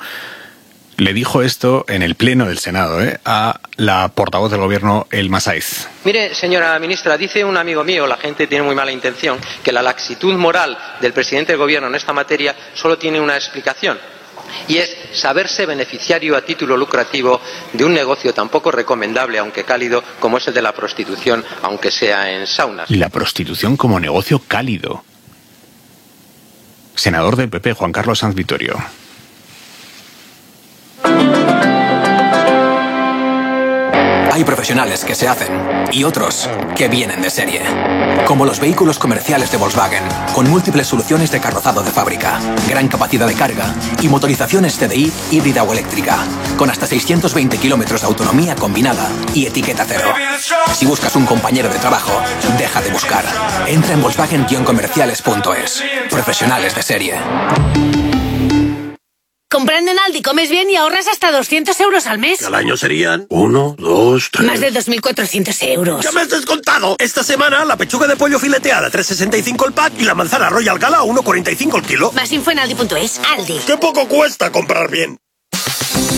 Speaker 5: le dijo esto en el pleno del Senado, ¿eh? a la portavoz del gobierno, Elma Saiz.
Speaker 10: Mire, señora ministra, dice un amigo mío, la gente tiene muy mala intención, que la laxitud moral del presidente del gobierno en esta materia solo tiene una explicación, y es saberse beneficiario a título lucrativo de un negocio tan poco recomendable, aunque cálido, como es el de la prostitución, aunque sea en saunas.
Speaker 5: La prostitución como negocio cálido. Senador del P P, Juan Carlos Sanz Vittorio.
Speaker 27: Hay profesionales que se hacen y otros que vienen de serie. Como los vehículos comerciales de Volkswagen, con múltiples soluciones de carrozado de fábrica, gran capacidad de carga y motorizaciones T D I híbrida o eléctrica, con hasta seiscientos veinte kilómetros de autonomía combinada y etiqueta cero. Si buscas un compañero de trabajo, deja de buscar. Entra en volkswagen guion comerciales punto es. Profesionales de serie.
Speaker 14: Comprando en Aldi comes bien y ahorras hasta doscientos euros al mes.
Speaker 22: Al año serían uno, dos, tres...
Speaker 14: Más de dos mil cuatrocientos euros.
Speaker 22: ¡Ya me has descontado! Esta semana la pechuga de pollo fileteada tres sesenta y cinco el pack y la manzana Royal Gala a uno cuarenta y cinco el kilo.
Speaker 14: Más info en Aldi punto es. Aldi.
Speaker 22: ¡Qué poco cuesta comprar bien!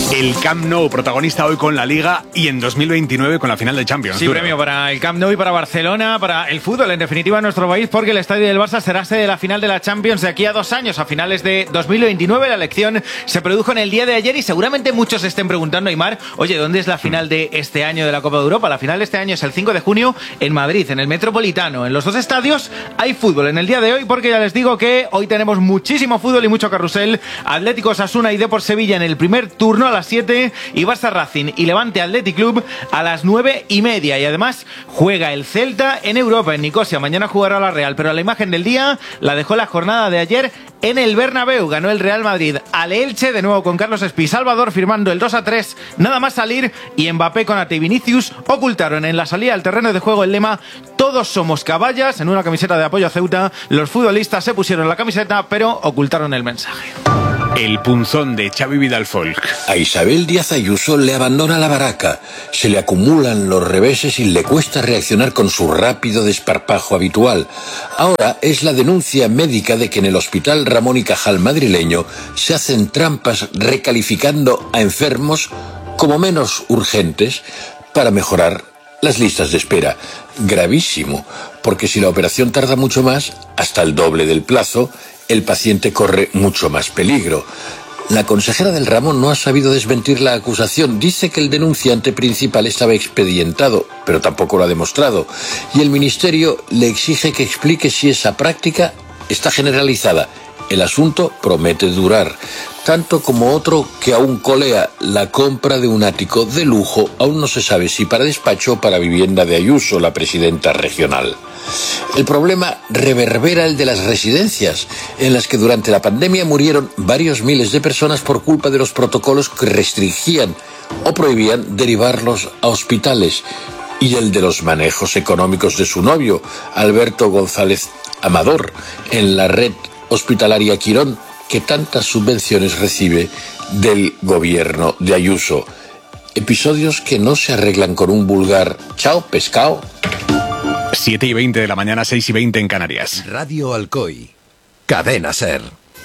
Speaker 5: El Camp Nou, protagonista hoy con la Liga y en dos mil veintinueve con la final de Champions.
Speaker 7: Sí, premio para el Camp Nou y para Barcelona, para el fútbol en definitiva en nuestro país, porque el estadio del Barça será sede de la final de la Champions de aquí a dos años, a finales de dos mil veintinueve. La elección se produjo en el día de ayer y seguramente muchos se estén preguntando, Aimar, oye, ¿dónde es la final de este año de la Copa de Europa? La final de este año es el cinco de junio en Madrid, en el Metropolitano. En los dos estadios hay fútbol en el día de hoy, porque ya les digo que hoy tenemos muchísimo fútbol y mucho carrusel. Atlético Osasuna y Depor Sevilla en el primer turno a las siete y Barça Racing y Levante Athletic Club a las nueve y media. Y además juega el Celta en Europa, en Nicosia. Mañana jugará la Real, pero la imagen del día la dejó la jornada de ayer en el Bernabéu. Ganó el Real Madrid al Elche, de nuevo con Carlos Espí Salvador firmando el dos a tres, nada más salir, y Mbappé, Konaté y Vinicius ocultaron en la salida al terreno de juego el lema "Todos somos caballas" en una camiseta de apoyo a Ceuta. Los futbolistas se pusieron la camiseta, pero ocultaron el mensaje.
Speaker 5: El punzón de Xavi Vidal Folk.
Speaker 11: A Isabel Díaz Ayuso le abandona la baraca, se le acumulan los reveses y le cuesta reaccionar con su rápido desparpajo habitual. Ahora es la denuncia médica de que en el Hospital Ramón y Cajal madrileño se hacen trampas recalificando a enfermos como menos urgentes para mejorar las listas de espera. Gravísimo, porque si la operación tarda mucho más, hasta el doble del plazo, el paciente corre mucho más peligro. La consejera del Ramón no ha sabido desmentir la acusación. Dice que el denunciante principal estaba expedientado, pero tampoco lo ha demostrado. Y el Ministerio le exige que explique si esa práctica está generalizada. El asunto promete durar, tanto como otro que aún colea: la compra de un ático de lujo. Aún no se sabe si para despacho o para vivienda de Ayuso, la presidenta regional. El problema reverbera el de las residencias, en las que durante la pandemia murieron varios miles de personas por culpa de los protocolos que restringían o prohibían derivarlos a hospitales, y el de los manejos económicos de su novio, Alberto González Amador, en la red hospitalaria Quirón, que tantas subvenciones recibe del gobierno de Ayuso. Episodios que no se arreglan con un vulgar "chao, pescado".
Speaker 5: siete y veinte de la mañana, seis y veinte en Canarias.
Speaker 12: Radio Alcoy. Cadena SER.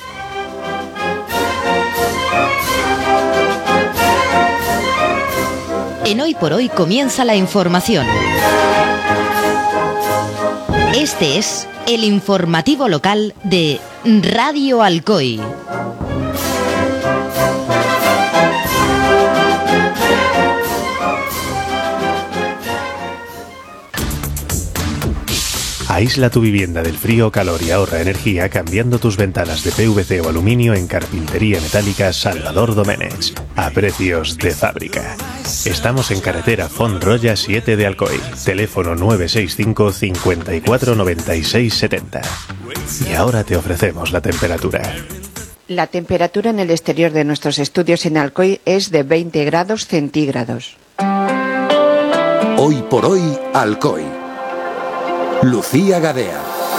Speaker 8: En Hoy por Hoy comienza la información. Este es el informativo local de Radio Alcoy.
Speaker 13: Aísla tu vivienda del frío o calor y ahorra energía cambiando tus ventanas de P V C o aluminio en Carpintería Metálica Salvador Doménech, a precios de fábrica. Estamos en carretera Font-Roya siete de Alcoy, teléfono nueve seis cinco, cinco cuatro, nueve seis siete cero. Y ahora te ofrecemos la temperatura.
Speaker 16: La temperatura en el exterior de nuestros estudios en Alcoy es de veinte grados centígrados.
Speaker 12: Hoy por hoy, Alcoy. Lucía Gadea.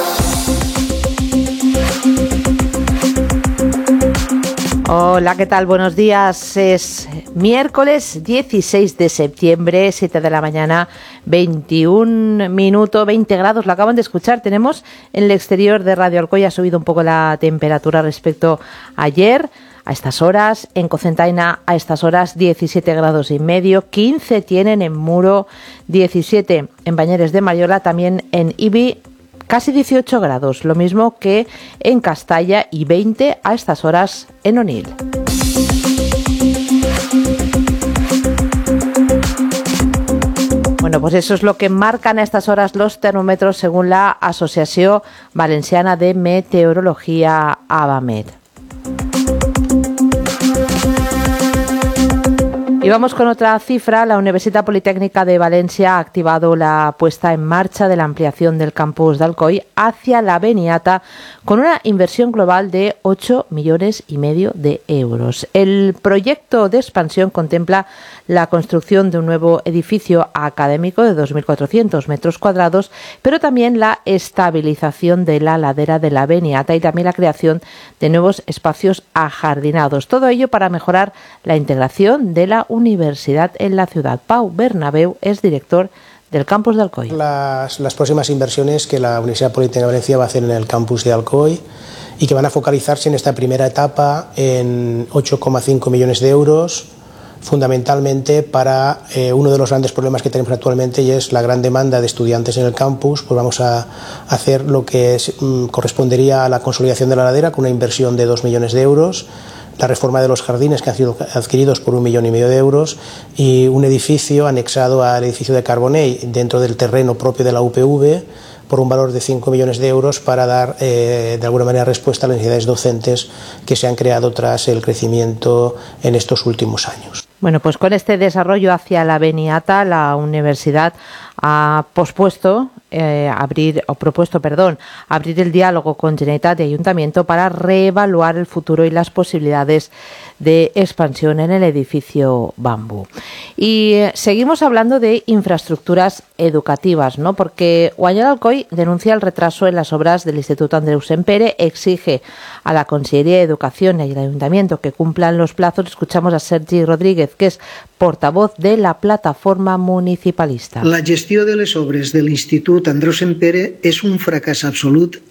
Speaker 18: Hola, ¿qué tal? Buenos días. Es miércoles dieciséis de septiembre, siete de la mañana, veintiún minutos, veinte grados. Lo acaban de escuchar. Tenemos en el exterior de Radio Alcoy, ha subido un poco la temperatura respecto a ayer. A estas horas, en Cocentaina, a estas horas, diecisiete grados y medio, quince tienen en Muro, diecisiete en Bañeres de Mariola, también en Ibi, casi dieciocho grados, lo mismo que en Castalla, y veinte a estas horas en Onil. Bueno, pues eso es lo que marcan a estas horas los termómetros según la Asociación Valenciana de Meteorología, AVAMET. Y vamos con otra cifra. La Universidad Politécnica de Valencia ha activado la puesta en marcha de la ampliación del campus de Alcoy hacia la Beniata con una inversión global de ocho millones y medio de euros. El proyecto de expansión contempla la construcción de un nuevo edificio académico de dos mil cuatrocientos metros cuadrados, pero también la estabilización de la ladera de la Beniata y también la creación de nuevos espacios ajardinados. Todo ello para mejorar la integración de la universidad en la ciudad. Pau Bernabeu es director del campus de Alcoy.
Speaker 19: Las, las próximas inversiones que la Universidad Politécnica de Valencia va a hacer en el campus de Alcoy y que van a focalizarse en esta primera etapa en ocho coma cinco millones de euros fundamentalmente para eh, uno de los grandes problemas que tenemos actualmente, y es la gran demanda de estudiantes en el campus. Pues vamos a hacer lo que es, mm, correspondería a la consolidación de la ladera con una inversión de dos millones de euros, la reforma de los jardines, que han sido adquiridos por un millón y medio de euros, y un edificio anexado al edificio de Carbonell dentro del terreno propio de la U P V por un valor de cinco millones de euros para dar eh, de alguna manera respuesta a las necesidades docentes que se han creado tras el crecimiento en estos últimos años.
Speaker 18: Bueno, pues con este desarrollo hacia la Beniata, la universidad ha pospuesto eh, abrir o propuesto, perdón, abrir el diálogo con Generalitat y Ayuntamiento para reevaluar el futuro y las posibilidades de expansión en el edificio Bambú. Y eh, seguimos hablando de infraestructuras educativas, ¿no? Porque Guanyar Alcoy denuncia el retraso en las obras del Instituto Andreu Sempere, exige a la Consellería de Educación y al Ayuntamiento que cumplan los plazos. Escuchamos a Sergi Rodríguez, que es portavoz de la plataforma municipalista.
Speaker 15: La gestió de les obres de l'Institut Andreu Sempere és un fracàs absolut